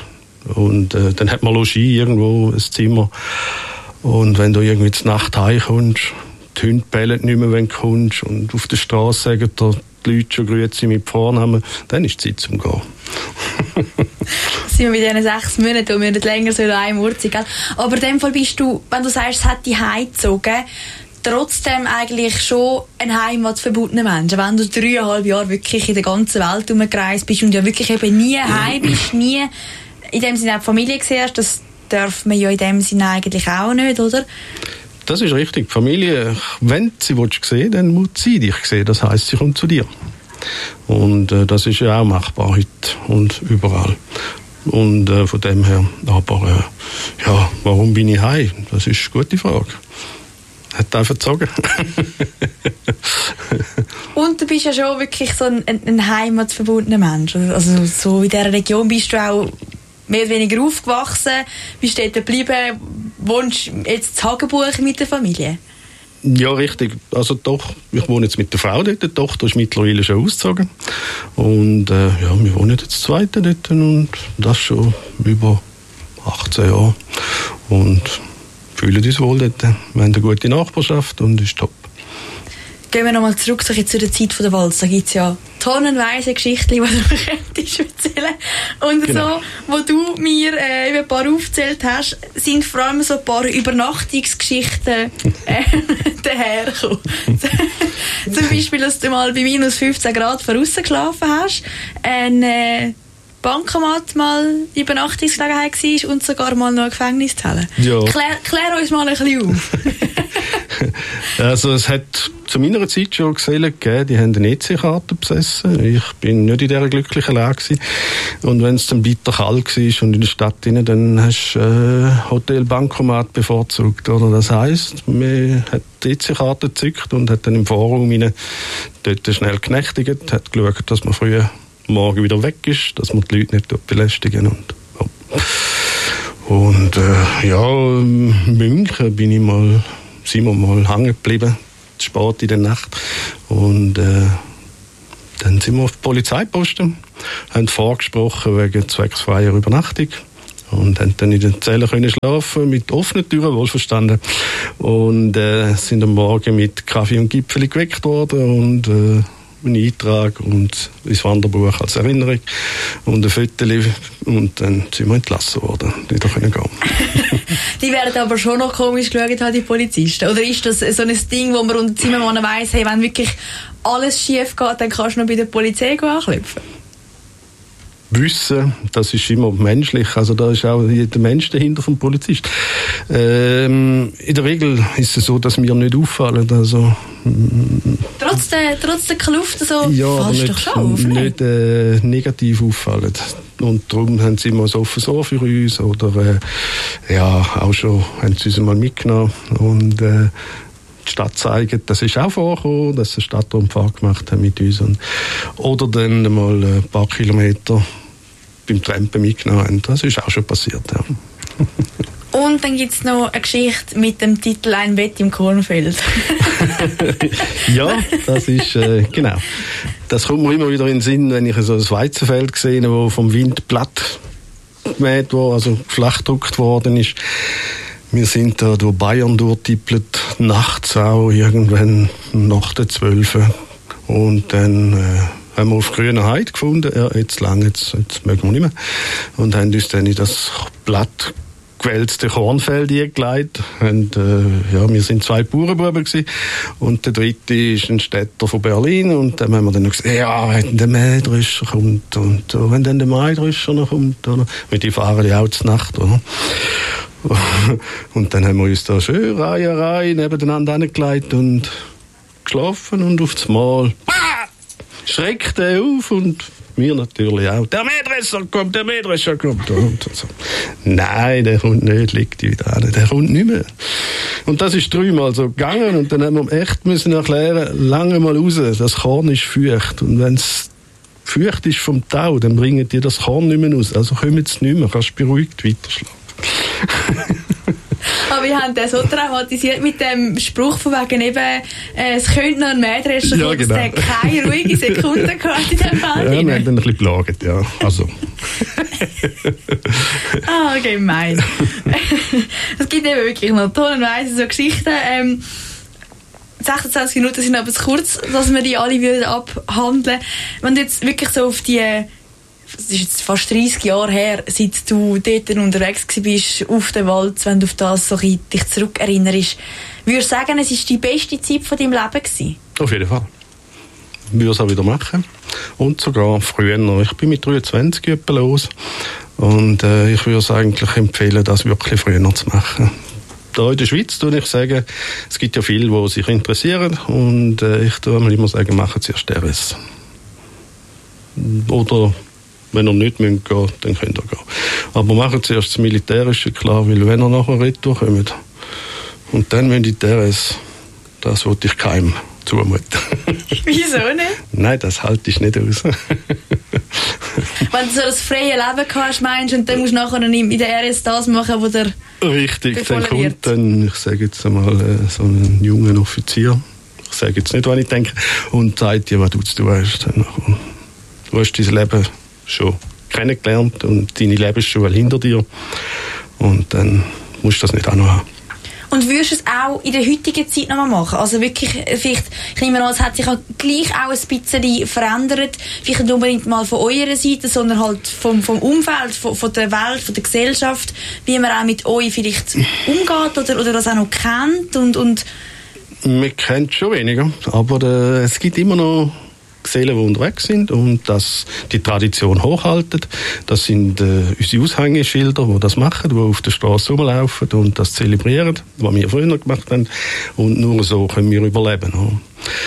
Und dann hat man Logis irgendwo, ein Zimmer. Und wenn du irgendwie zur Nacht heimkommst, die Hunde bellen nicht mehr, wenn du kommst, und auf der Straße sagen dir die Leute schon Grüezi mit Vornamen, dann ist Zeit zum Gehen. Sind wir mit diesen 6 Monaten, und wir nicht länger so in einem Ort sind, gell? Aber in dem Fall bist du, wenn du sagst, es hat dich heimgezogen, trotzdem eigentlich schon ein heimatverbundener Mensch. Wenn du 3,5 Jahre wirklich in der ganzen Welt herumgereist bist und ja wirklich eben nie heim bist, nie in dem Sinne auch die Familie gesehen hast, das darf man ja in dem Sinne eigentlich auch nicht, oder? Das ist richtig. Die Familie, wenn sie sehen, dann muss sie dich sehen. Das heisst, sie kommt zu dir. Und das ist ja auch machbar heute und überall. Und von dem her, aber ja, warum bin ich heim? Das ist eine gute Frage. Hat einfach gezogen. Und du bist ja schon wirklich so ein heimatverbundener Mensch. Also so in dieser Region bist du auch mehr oder weniger aufgewachsen, bist dort geblieben, wohnst jetzt in Hagenbuch mit der Familie? Ja, richtig. Also doch, ich wohne jetzt mit der Frau dort, die Tochter ist mittlerweile schon ausgezogen. Und ja, wir wohnen jetzt Zweite dort und das schon über 18 Jahre. Und fühlen uns wohl dort. Wir haben eine gute Nachbarschaft und ist top. Gehen wir nochmal zurück zu der Zeit der Walz. Da gibt es ja tonnenweise Geschichten, die du könntest erzählen. Und genau. So, wo du mir ein paar aufgezählt hast, sind vor allem so ein paar Übernachtungsgeschichten dahergekommen. Zum Beispiel, dass du mal bei minus 15 Grad draussen geschlafen hast, ein Bankomat mal die Übernachtungsgelegenheit war und sogar mal noch eine Gefängniszelle. Ja. Klär uns mal ein bisschen auf. Also es hat zu meiner Zeit schon Gesellen gegeben, die haben eine EC-Karte besessen. Ich bin nicht in dieser glücklichen Lage gewesen. Und wenn es dann bitter kalt war und in der Stadt drin, dann hast du Hotel Bankomat bevorzugt. Oder? Das heisst, man hat die EC-Karte gezückt und hat dann im Forum dort schnell genächtigt, hat geschaut, dass man früher morgen wieder weg ist, dass man die Leute nicht belästigen. Und ja, in München sind wir mal hängen geblieben, spät in der Nacht. Und dann sind wir auf die Polizeiposten, haben vorgesprochen wegen zwecksfreier Übernachtung und haben dann in den Zellen können schlafen mit offenen Türen, wohlverstanden. Und sind am Morgen mit Kaffee und Gipfeli geweckt worden und einen Eintrag und ins Wanderbuch als Erinnerung und ein Foto und dann sind wir entlassen worden, wieder können gehen. Die werden aber schon noch komisch geschaut, die Polizisten. Oder ist das so ein Ding, wo man unter Zimmermann weiss, hey, wenn wirklich alles schief geht, dann kannst du noch bei der Polizei anklopfen? Wissen, das ist immer menschlich, also da ist auch jeder Mensch dahinter vom Polizist. In der Regel ist es so, dass wir nicht auffallen, also trotz der Kluft so ja, fallst doch schon auf, nicht negativ auffallen. Und darum haben sie immer ein offenes Ohr für uns oder ja, auch schon haben sie uns mal mitgenommen und die Stadt zeigen, das ist auch vorgekommen, dass sie eine Stadtrundfahrt gemacht haben mit uns. Oder dann mal ein paar Kilometer beim Trampen mitgenommen haben. Das ist auch schon passiert. Ja. Und dann gibt es noch eine Geschichte mit dem Titel «Ein Bett im Kornfeld». Ja, das ist, genau. Das kommt mir immer wieder in den Sinn, wenn ich so ein Weizenfeld sehe, das vom Wind platt gemäht wurde, also flach gedruckt worden ist. Wir sind da durch Bayern durchtippelt, nachts auch, irgendwann nach der 12. Und dann haben wir auf grüner Heide gefunden, ja, jetzt mögen wir nicht mehr. Und haben uns dann in das platt gewälzte Kornfeld eingelegt. Und ja, wir sind 2 Bauernbuben gewesen. Und der dritte ist ein Städter von Berlin. Und dann haben wir dann noch gesagt, ja, wenn der Mähdrescher kommt und wenn dann der Mähdrescher noch kommt, oder? Weil die fahren ja auch zur Nacht, oder? Und dann haben wir uns da schön Reihe nebeneinander angelegt und geschlafen und auf das Mal schreckt er auf und wir natürlich auch. Der Mähdrescher kommt. Und so. Nein, der kommt nicht, liegt wieder an, der kommt nicht mehr. Und das ist 3-mal so gegangen und dann haben wir echt müssen erklären, lange mal raus, das Korn ist feucht. Und wenn es feucht ist vom Tau, dann bringen die das Korn nicht mehr raus. Also kommen sie nicht mehr, kannst beruhigt weiterschlafen. Aber Aber wir haben das so traumatisiert mit dem Spruch von wegen eben, es könnte noch ein Mähdrescher kommen, genau. dass der keine ruhige Sekunde gehabt in dem Feld. Ja, wir haben dann ein bisschen gelagert, ja. Also. Gemein. Es gibt eben wirklich noch tonnenweise so Geschichten. 26 Minuten sind aber zu kurz, dass wir die alle würden abhandeln. Wenn du jetzt wirklich so auf die, das ist jetzt fast 30 Jahre her, seit du dort unterwegs warst, auf dem Wald, wenn du auf das so ein dich zurückerinnerst, würdest du sagen, es war die beste Zeit von deinem Leben gewesen? Auf jeden Fall. Ich würde es auch wieder machen. Und sogar früher. Ich bin mit 23 etwa los. Und ich würde es eigentlich empfehlen, das wirklich früher zu machen. Da in der Schweiz würde ich sagen, es gibt ja viele, die sich interessieren. Und ich würde immer sagen, machen Sie erst RS. Oder wenn ihr nicht gehen müsst, dann könnt ihr gehen. Aber machen Sie erst das Militärische, klar, weil wenn ihr nachher retour kommt und dann wenn die RS, das wollte ich keinem zumuten. Wieso nicht? Nein, das halte ich nicht aus. Wenn du so das freie Leben hast, meinst und dann musst du nachher in der RS das machen, wo der Richtig, dann kommt dann, ich sage jetzt einmal, so ein junger Offizier, ich sage jetzt nicht, was ich denke, und sagt dir, was du zu tun hast. Du hast dein Leben schon kennengelernt und deine Lebensschule hinter dir und dann musst du das nicht auch noch haben. Und würdest du es auch in der heutigen Zeit noch mal machen? Also wirklich, vielleicht, ich nehme an, es hat sich gleich auch ein bisschen verändert. Vielleicht nicht unbedingt mal von eurer Seite, sondern halt vom Umfeld, von der Welt, von der Gesellschaft, wie man auch mit euch vielleicht umgeht oder das auch noch kennt und Man kennt schon weniger, aber es gibt immer noch Gesellen, die unterwegs sind und das die Tradition hochhalten. Das sind unsere Aushängeschilder, die das machen, die auf der Straße rumlaufen und das zelebrieren, was wir früher gemacht haben. Und nur so können wir überleben.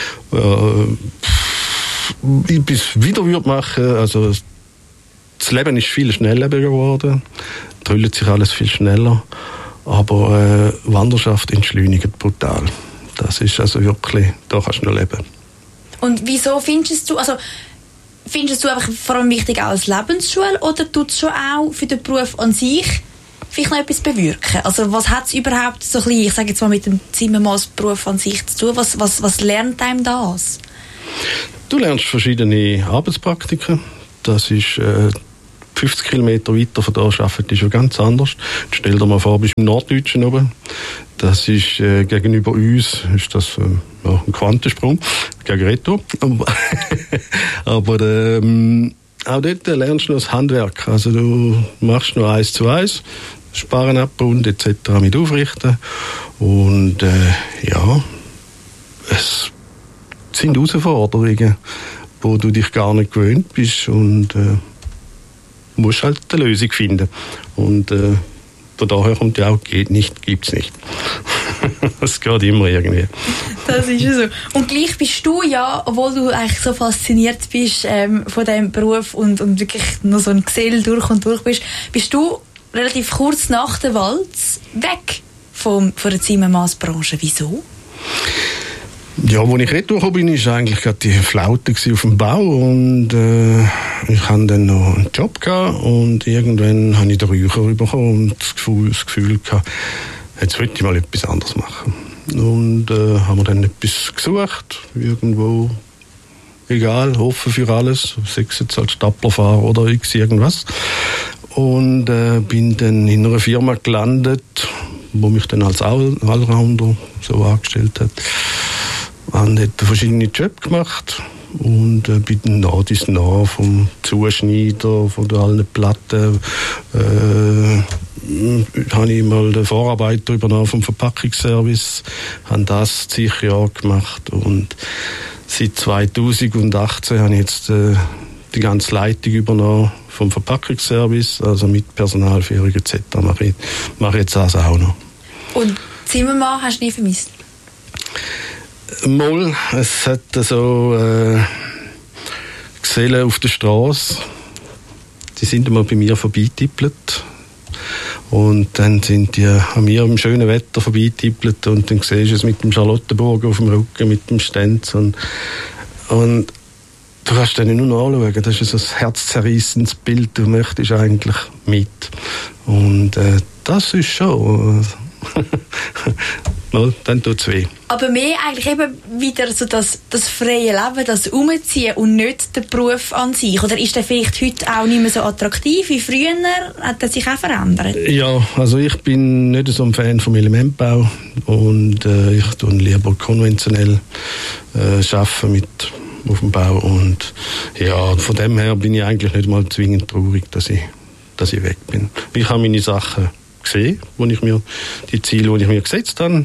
Ich bis wieder würde machen, also das Leben ist viel schneller geworden, drüllt sich alles viel schneller, aber Wanderschaft entschleunigt brutal. Das ist also wirklich, da kannst du noch leben. Und wieso findest du einfach vor allem wichtig auch als Lebensschule oder tut es schon auch für den Beruf an sich vielleicht noch etwas bewirken? Also was hat es überhaupt so ein bisschen, ich sage jetzt mal mit dem Zimmermannsberuf an sich zu tun? Was lernt einem das? Du lernst verschiedene Arbeitspraktiken. Das ist 50 Kilometer weiter von da arbeitet ist schon ganz anders. Stell dir mal vor, du bist im Norddeutschen oben. Das ist gegenüber uns ist das ein Quantensprung gegen Retour. Aber auch dort lernst du noch das Handwerk. Also du machst noch 1:1, Sparen abbauen etc. mit aufrichten. Und es sind Herausforderungen, wo du dich gar nicht gewöhnt bist und musst halt eine Lösung finden. Und von daher kommt ja auch, geht nicht, gibt's nicht. Das geht immer irgendwie. Das ist ja so. Und gleich bist du ja, obwohl du eigentlich so fasziniert bist von diesem Beruf und wirklich noch so ein Gesell durch und durch bist du relativ kurz nach der Walz weg von der Zimmermannsbranche. Wieso? Ja, als ich retour bin, war eigentlich gerade die Flaute auf dem Bau und ich hatte dann noch einen Job gehabt und irgendwann habe ich den Räucher bekommen und das Gefühl gehabt, jetzt wollte ich mal etwas anderes machen. Und haben wir dann etwas gesucht, irgendwo, egal, offen für alles, sei es jetzt als Staplerfahrer oder irgendwas. Und bin dann in einer Firma gelandet, wo mich dann als Allrounder so angestellt hat. Habe dort verschiedene Jobs gemacht und bin dann nah vom Zuschneider, von allen Platten, habe ich mal den Vorarbeiter übernommen vom Verpackungsservice, habe das zig Jahre gemacht und seit 2018 habe ich jetzt die ganze Leitung übernommen vom Verpackungsservice, also mit Personalführung etc. mache ich jetzt das auch noch. Und Zimmermann hast du nie vermisst? Mal, es hat so Gesellen auf der Straße, die sind einmal bei mir vorbeitippelt und dann sind die an mir im schönen Wetter vorbeitippelt und dann siehst du es mit dem Charlottenburg auf dem Rücken, mit dem Stenz und du kannst den nur noch anschauen, das ist so ein herzzerreissendes Bild, du möchtest eigentlich mit und das ist schon No, dann tut es weh. Aber mehr eigentlich eben wieder so das freie Leben, das Umziehen und nicht der Beruf an sich. Oder ist der vielleicht heute auch nicht mehr so attraktiv wie früher? Hat er sich auch verändert? Ja, also ich bin nicht so ein Fan vom Elementbau und ich tue lieber konventionell arbeiten mit auf dem Bau. Und ja, von dem her bin ich eigentlich nicht mal zwingend traurig, dass ich weg bin. Ich habe meine Sachen gesehen, die Ziele, die ich mir gesetzt habe.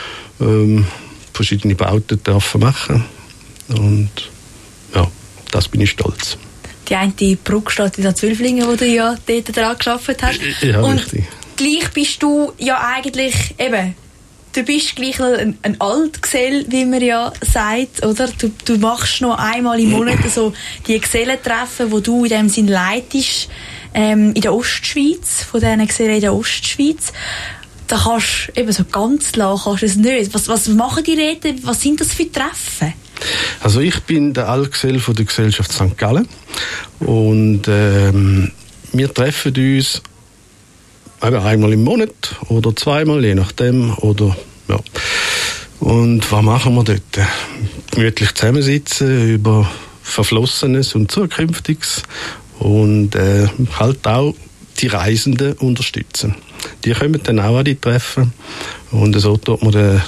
Verschiedene Bauten dürfen machen. Und ja, das bin ich stolz. Die eine Brücke steht in der Zwölflingen, wo du ja dort daran gearbeitet hast. Ja, und richtig. Gleich bist du ja eigentlich eben, du bist gleich noch ein Altgesell, wie man ja sagt, oder? Du machst noch einmal im Monat so die Gesellentreffen, wo du in dem Sinn leitest, in der Ostschweiz, von diesen Gesellen in der Ostschweiz. Da kannst du eben so ganz lang kannst du es nicht. Was machen die Räte? Was sind das für Treffen? Also ich bin der Altgesell von der Gesellschaft St. Gallen und wir treffen uns einmal im Monat oder zweimal, je nachdem. Oder, ja. Und was machen wir dort? Gemütlich zusammensitzen über Verflossenes und Zukünftiges und halt auch die Reisenden unterstützen. Die kommen dann auch an die Treffen und so tut man den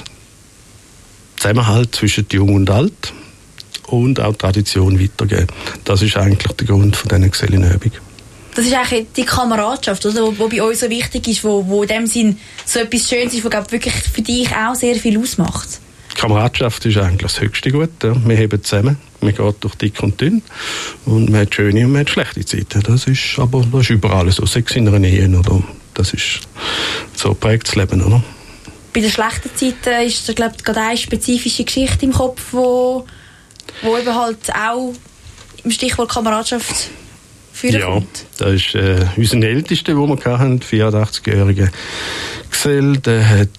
Zusammenhalt zwischen Jung und Alt und auch Tradition weitergeben. Das ist eigentlich der Grund von dieser Gesellenübung. Das ist eigentlich die Kameradschaft, oder? Wo bei uns so wichtig ist, wo in dem Sinn so etwas Schönes ist, was wirklich für dich auch sehr viel ausmacht. Die Kameradschaft ist eigentlich das höchste Gut. Ja. Wir heben zusammen, man geht durch dick und dünn und man hat schöne und man hat schlechte Zeiten. Das ist überall so, sei es in einer Ehe oder das ist so prägt das Leben, oder? Bei den schlechten Zeiten ist da, glaube ich, gerade eine spezifische Geschichte im Kopf, wo eben halt auch im Stichwort Kameradschaft führen kommt. Ja, das ist unser Ältester, den wir hatten, 84-jähriger Gesell, der hat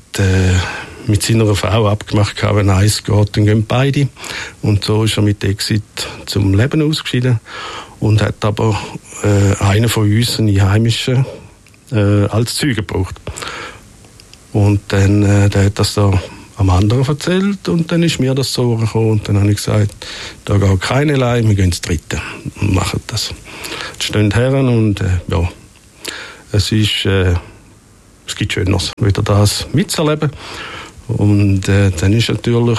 mit seiner Frau abgemacht, wenn eins geht, dann gehen beide. Und so ist er mit Exit zum Leben ausgeschieden und hat aber einen von uns, einen Einheimischen, als Zeuge gebraucht. Und dann der hat das da am anderen erzählt und dann ist mir das so gekommen und dann habe ich gesagt, da geht keine allein, wir gehen ins Dritte und machen das. Jetzt stehen Herren und ja, es gibt Schöneres, wieder das mitzuerleben. Und dann ist natürlich,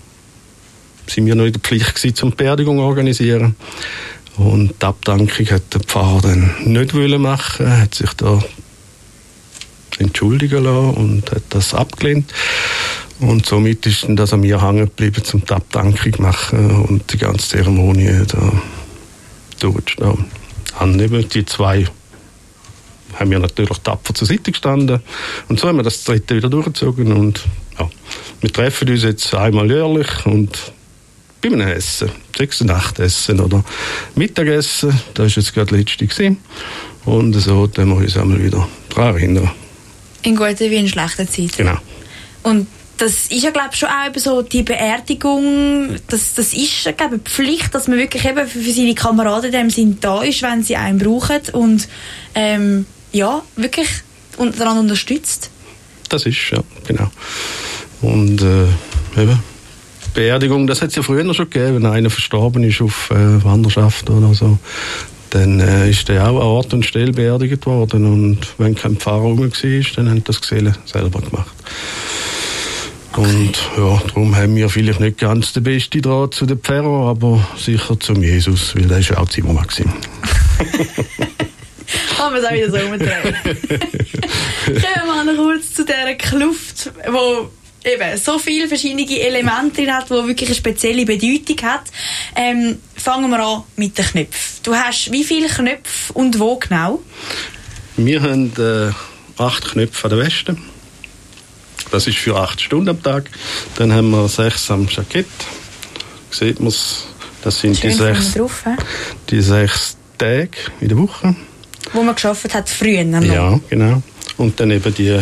sind wir noch in der Pflicht gewesen, zum Beerdigung zu organisieren. Und die Abdankung hat der Pfarrer dann nicht machen wollen, hat sich da entschuldigen lassen und hat das abgelehnt. Und somit ist dann das an mir hängen geblieben, zum die Abdankung machen und die ganze Zeremonie da durchzustehen. Und eben die zwei haben wir natürlich tapfer zur Seite gestanden. Und so haben wir das Dritte wieder durchgezogen. Und ja, wir treffen uns jetzt einmal jährlich und bei einem Essen, 6 Nachtessen oder Mittagessen, das war jetzt gerade das letzte gewesen. Und so können wir uns einmal wieder daran erinnern. In guten wie in schlechten Zeiten. Genau. Und das ist ja, glaube ich, schon auch eben so die Beerdigung, das ist, glaube ich, eine Pflicht, dass man wirklich eben für seine Kameraden in dem Sinn da ist, wenn sie einen brauchen und ja, wirklich daran unterstützt. Das ist, ja, genau. Und eben, Beerdigung, das hat es ja früher schon gegeben, wenn einer verstorben ist auf Wanderschaft oder so. Dann ist der auch an Ort und Stelle beerdigt worden und wenn kein Pfarrer rum war, dann haben das Gesellen selber gemacht. Okay. Und ja, darum haben wir vielleicht nicht ganz den besten Draht zu den Pfarrer, aber sicher zum Jesus, weil der ist ja auch Zimmermann gewesen. Haben wir es auch wieder so umdrehen. Kommen wir noch kurz zu dieser Kluft, wo eben so viele verschiedene Elemente drin hat, die wirklich eine spezielle Bedeutung hat. Fangen wir an mit den Knöpfen. Du hast wie viele Knöpfe und wo genau? Wir haben 8 Knöpfe an der Weste. Das ist für 8 Stunden am Tag. Dann haben wir 6 am Jackett. Sieht man es? Das sind die 6 Tage in der Woche. Wo man gearbeitet hat früher noch. Ja, genau. Und dann eben die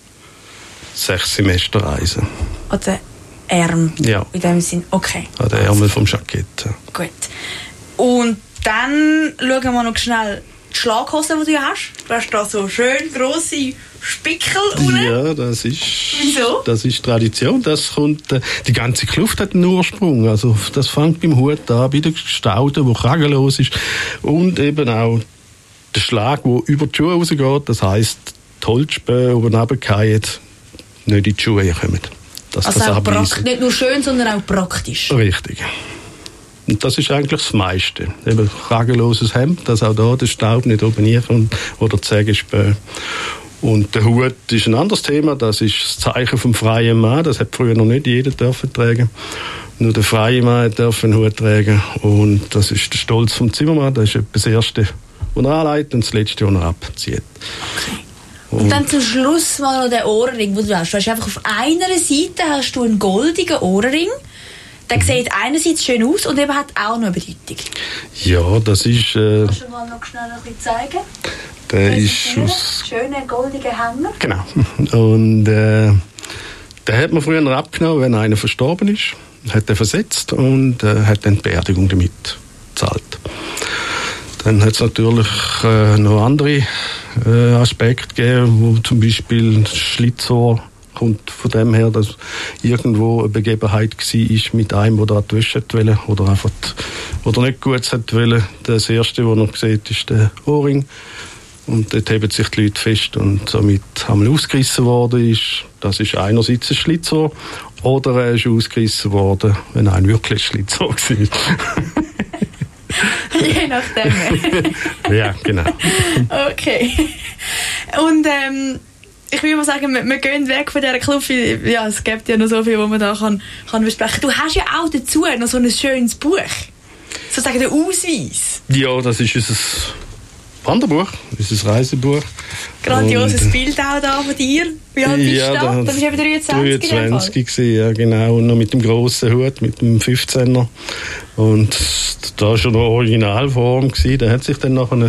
6 Semesterreisen. An den Ärmel? Ja. In dem Sinn, okay. An den Ärmel vom Jackett. Gut. Und dann schauen wir noch schnell die Schlaghose, die du hast. Du hast da so schön grosse Spickel unten. Ja, das ist... Wieso? Das ist Tradition. Das kommt, die ganze Kluft hat einen Ursprung. Also, das fängt beim Hut an, bei der Staude, die kragenlos ist. Und eben auch der Schlag, der über die Schuhe rausgeht. Das heisst, die Holzspäne, die runterfallen, nicht in die Schuhe kommen. Also auch nicht nur schön, sondern auch praktisch. Richtig. Und das ist eigentlich das meiste. Eben kragenloses Hemd, dass auch da der Staub nicht oben hinkommt oder die Sägespäne. Und der Hut ist ein anderes Thema. Das ist das Zeichen vom freien Mann. Das hat früher noch nicht jeder dürfen tragen. Nur der freie Mann darf einen Hut tragen. Und das ist der Stolz vom Zimmermann. Das ist etwa das Erste, was er anlegt und das Letzte, was er abzieht. Okay. Und dann zum Schluss mal noch der Ohrring, den du hast. Du hast einfach auf einer Seite hast du einen goldigen Ohrring. Der sieht einerseits schön aus und eben hat auch noch eine Bedeutung. Ja, das ist... Kannst du mal noch schnell ein bisschen zeigen? Der ist aus... Schöner goldiger Hänger. Genau. Und den hat man früher abgenommen, wenn einer verstorben ist. Hat er versetzt und hat dann die Beerdigung damit gezahlt. Dann hat es natürlich noch andere Aspekte gegeben, wo zum Beispiel das Schlitzohr kommt von dem her, dass irgendwo eine Begebenheit war mit einem, der da die Wäsche wollte oder einfach oder nicht gut wollte. Das Erste, was er sieht, ist der Ohrring. Und dort heben sich die Leute fest und somit einmal ausgerissen worden ist. Das ist einerseits ein Schlitzohr oder er ist ausgerissen worden, wenn ein wirklich Schlitzohr war. Je nachdem. Ja, genau. Okay. Und ich will mal sagen, wir gehen weg von dieser Club. Ja, es gibt ja noch so viel, was man da kann besprechen. Du hast ja auch dazu noch so ein schönes Buch. Sozusagen der Ausweis. Ja, das ist unser Wanderbuch, unser Reisebuch. Grandioses und Bild auch da von dir. Wie alt bist du da? Das war eben 23 gewesen, ja genau. Und noch mit dem grossen Hut, mit dem 15er. Und da war schon eine Originalform gewesen. Der hat sich dann nachher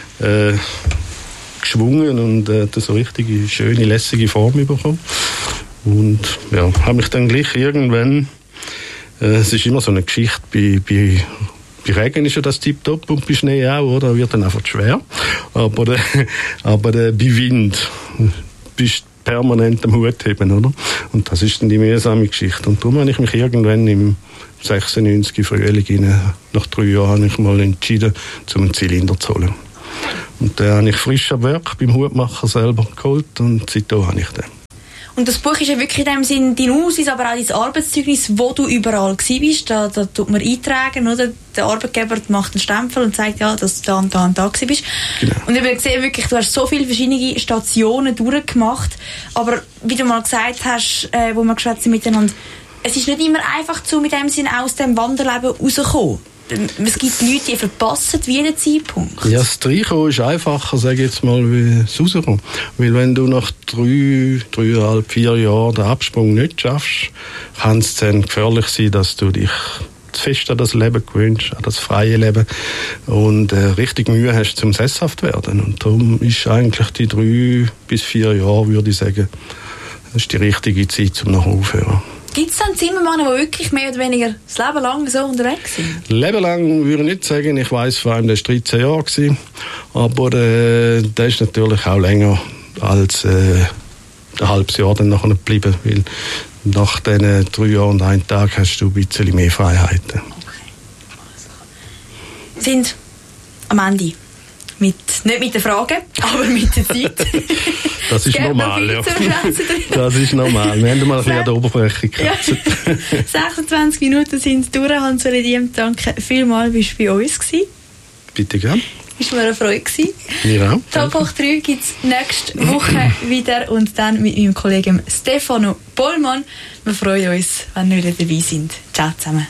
geschwungen und so richtige, schöne, lässige Form bekommen. Und ja, habe mich dann gleich irgendwann, es ist immer so eine Geschichte, bei Regen ist ja das tipptopp und bei Schnee auch, oder? Wird dann einfach schwer. Aber bei Wind bist du permanent am Hut heben, oder? Und das ist dann die mühsame Geschichte. Und darum habe ich mich irgendwann im 96 Frühling, nach 3 Jahren, habe ich mal entschieden, einen Zylinder zu holen. Und den habe ich frisch am Werk beim Hutmacher selber geholt und seitdem habe ich den. Und das Buch ist ja wirklich in dem Sinn dein Ausweis, aber auch dein Arbeitszeugnis, wo du überall gewesen bist. Da tut man eintragen, oder? Der Arbeitgeber macht einen Stempel und sagt, ja, dass du da und da und da gewesen bist. Genau. Und ich habe gesehen, wirklich, du hast so viele verschiedene Stationen durchgemacht. Aber wie du mal gesagt hast, wo wir geschwätzt sind miteinander, es ist nicht immer einfach, mit dem Sinn aus dem Wanderleben rauszukommen. Es gibt Leute, die verpassen jeden Zeitpunkt. Ja, das Reinkommen ist einfacher, sage ich jetzt mal, wie das Rauskommen. Weil wenn du nach 3,5, 4 Jahren den Absprung nicht schaffst, kann es dann gefährlich sein, dass du dich zu fest an das Leben gewöhnst, an das freie Leben und richtig Mühe hast, zum sesshaft werden. Und darum ist eigentlich die 3 bis 4 Jahre, würde ich sagen, das ist die richtige Zeit, um nachher aufzuhören. Gibt es dann Zimmermänner, die wirklich mehr oder weniger das Leben lang so unterwegs sind? Leben lang würde ich nicht sagen. Ich weiss, vor allem, der war 13 Jahre gewesen. Aber der ist natürlich auch länger als ein halbes Jahr dann nachher geblieben. Weil nach diesen 3 Jahren und 1 Tag hast du ein bisschen mehr Freiheiten. Okay. Wir sind am Ende. Nicht mit den Fragen, aber mit der Zeit. Das ist normal, ja. Das ist normal. Wir haben mal ein bisschen an der Oberfläche gekratzt. Ja. 26 Minuten sind es durch. Hans-Uli Diem, danke vielmals, bist du bei uns gewesen. Bitte gern. Ist mir eine Freude gewesen. Mir auch. Top hoch 3 gibt es nächste Woche wieder und dann mit meinem Kollegen Stefano Bollmann. Wir freuen uns, wenn wir wieder dabei sind. Ciao zusammen.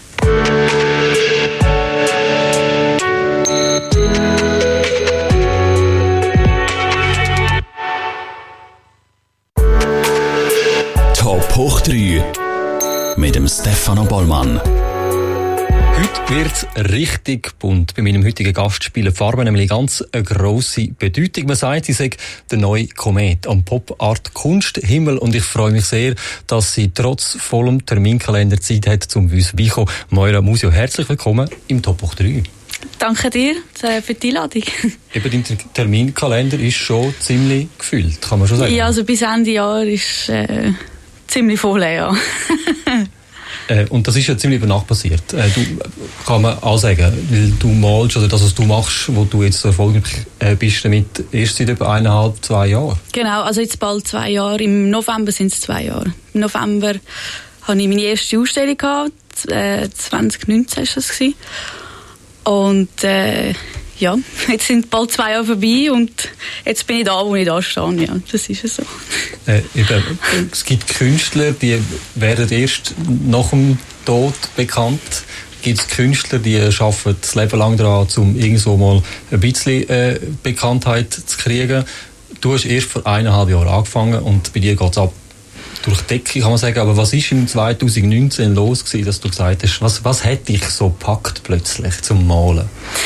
Top hoch 3 mit dem Stefano Bollmann. Heute wird es richtig bunt. Bei meinem heutigen Gast spielen Farben nämlich ganz eine grosse Bedeutung. Man sagt, sie sei der neue Komet am Pop-Art Kunsthimmel. Und ich freue mich sehr, dass sie trotz vollem Terminkalender Zeit hat, zum uns beikommen. Moira Musio, herzlich willkommen im Top hoch 3. Danke dir für die Einladung. Eben, dein Terminkalender ist schon ziemlich gefüllt, kann man schon sagen. Ja, also bis Ende Jahr ist ziemlich voll, ja. Und das ist ja ziemlich über Nacht passiert. Kann man auch sagen, weil du malst oder das, was du machst, wo du jetzt so erfolgreich bist damit, erst seit über 1,5, 2 Jahren. Genau, also jetzt bald 2 Jahre. Im November sind es 2 Jahre. Im November hatte ich meine erste Ausstellung gehabt. 2019 war das. Und ja, jetzt sind bald 2 Jahre vorbei und jetzt bin ich da, wo ich da stehe. Ja, das ist es so. Eben, es gibt Künstler, die werden erst nach dem Tod bekannt. Gibt es Künstler, die arbeiten das Leben lang daran, um irgendwo mal ein bisschen Bekanntheit zu kriegen. Du hast erst vor 1,5 Jahren angefangen und bei dir geht es ab durch die Decke, kann man sagen. Aber was ist im 2019 los gewesen, dass du gesagt hast, was hat dich so gepackt plötzlich zum Malen?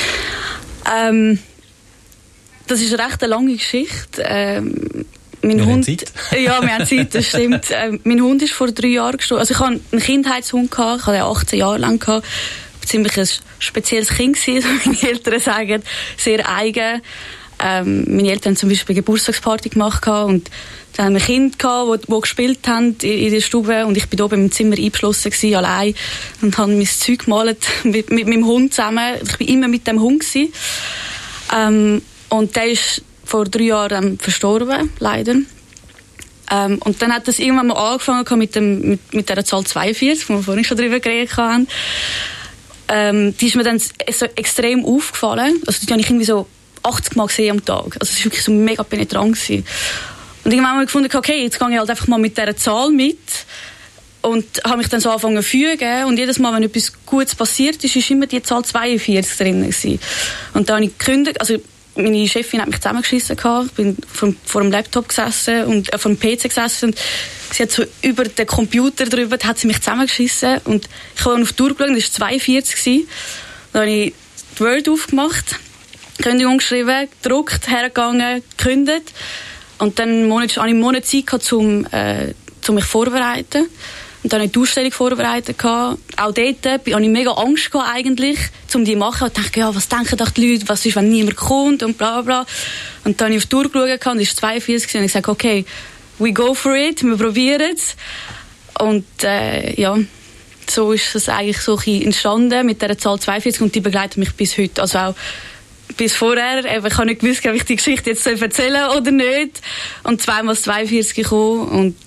Das ist eine recht lange Geschichte. Mein wir Hund, haben Zeit. Ja, wir haben Zeit, das stimmt. Mein Hund ist vor 3 Jahren gestorben. Also ich hatte einen Kindheitshund, ich hatte den 18 Jahre lang. Ziemlich ein spezielles Kind gewesen, so meine Eltern sagen. Sehr eigen. Meine Eltern haben zum Beispiel eine Geburtstagsparty gemacht und dann haben wir Kinder, die gespielt haben in der Stube und ich bin oben im Zimmer eingeschlossen gewesen, allein und habe mein Zeug gemalt mit meinem Hund zusammen. Ich war immer mit dem Hund gewesen. Und der ist vor 3 Jahren verstorben, leider. Und dann hat das irgendwann mal angefangen mit der Zahl 42, wo wir vorhin schon drüber geredet haben. Die ist mir dann so extrem aufgefallen. Also die habe ich irgendwie so 80 Mal gesehen am Tag. Also es war wirklich so mega penetrant gewesen. Und irgendwann habe ich gefunden, okay, jetzt gehe ich halt einfach mal mit dieser Zahl mit und habe mich dann so angefangen zu fügen und jedes Mal, wenn etwas Gutes passiert ist, ist immer die Zahl 42 drin gewesen. Und dann habe ich gekündigt, also meine Chefin hat mich zusammengeschissen gehabt, ich bin vor dem Laptop gesessen und vor dem PC gesessen und sie hat so über den Computer drüber, hat sie mich zusammengeschissen und ich habe auf die Tour geschaut, das war 42 gewesen. Dann habe ich die Word aufgemacht, Kündigung geschrieben, gedruckt, hergegangen, gekündigt. Und dann hatte ich einen Monat Zeit, um mich vorzubereiten. Und dann habe ich die Ausstellung vorbereitet. Auch dort hatte ich mega Angst eigentlich, um die zu machen. Und dachte, ja, was denken doch die Leute, was ist, wenn niemand kommt und bla bla. Und dann habe ich auf die Tour geschaut und es war 42 und ich gesagt, okay, we go for it, wir probieren es. Und ja, so ist es eigentlich so entstanden mit dieser Zahl 42 und die begleitet mich bis heute. Also auch bis vorher, ich habe nicht gewusst, ob ich die Geschichte jetzt erzählen soll oder nicht. Und 2 mal 42 gekommen und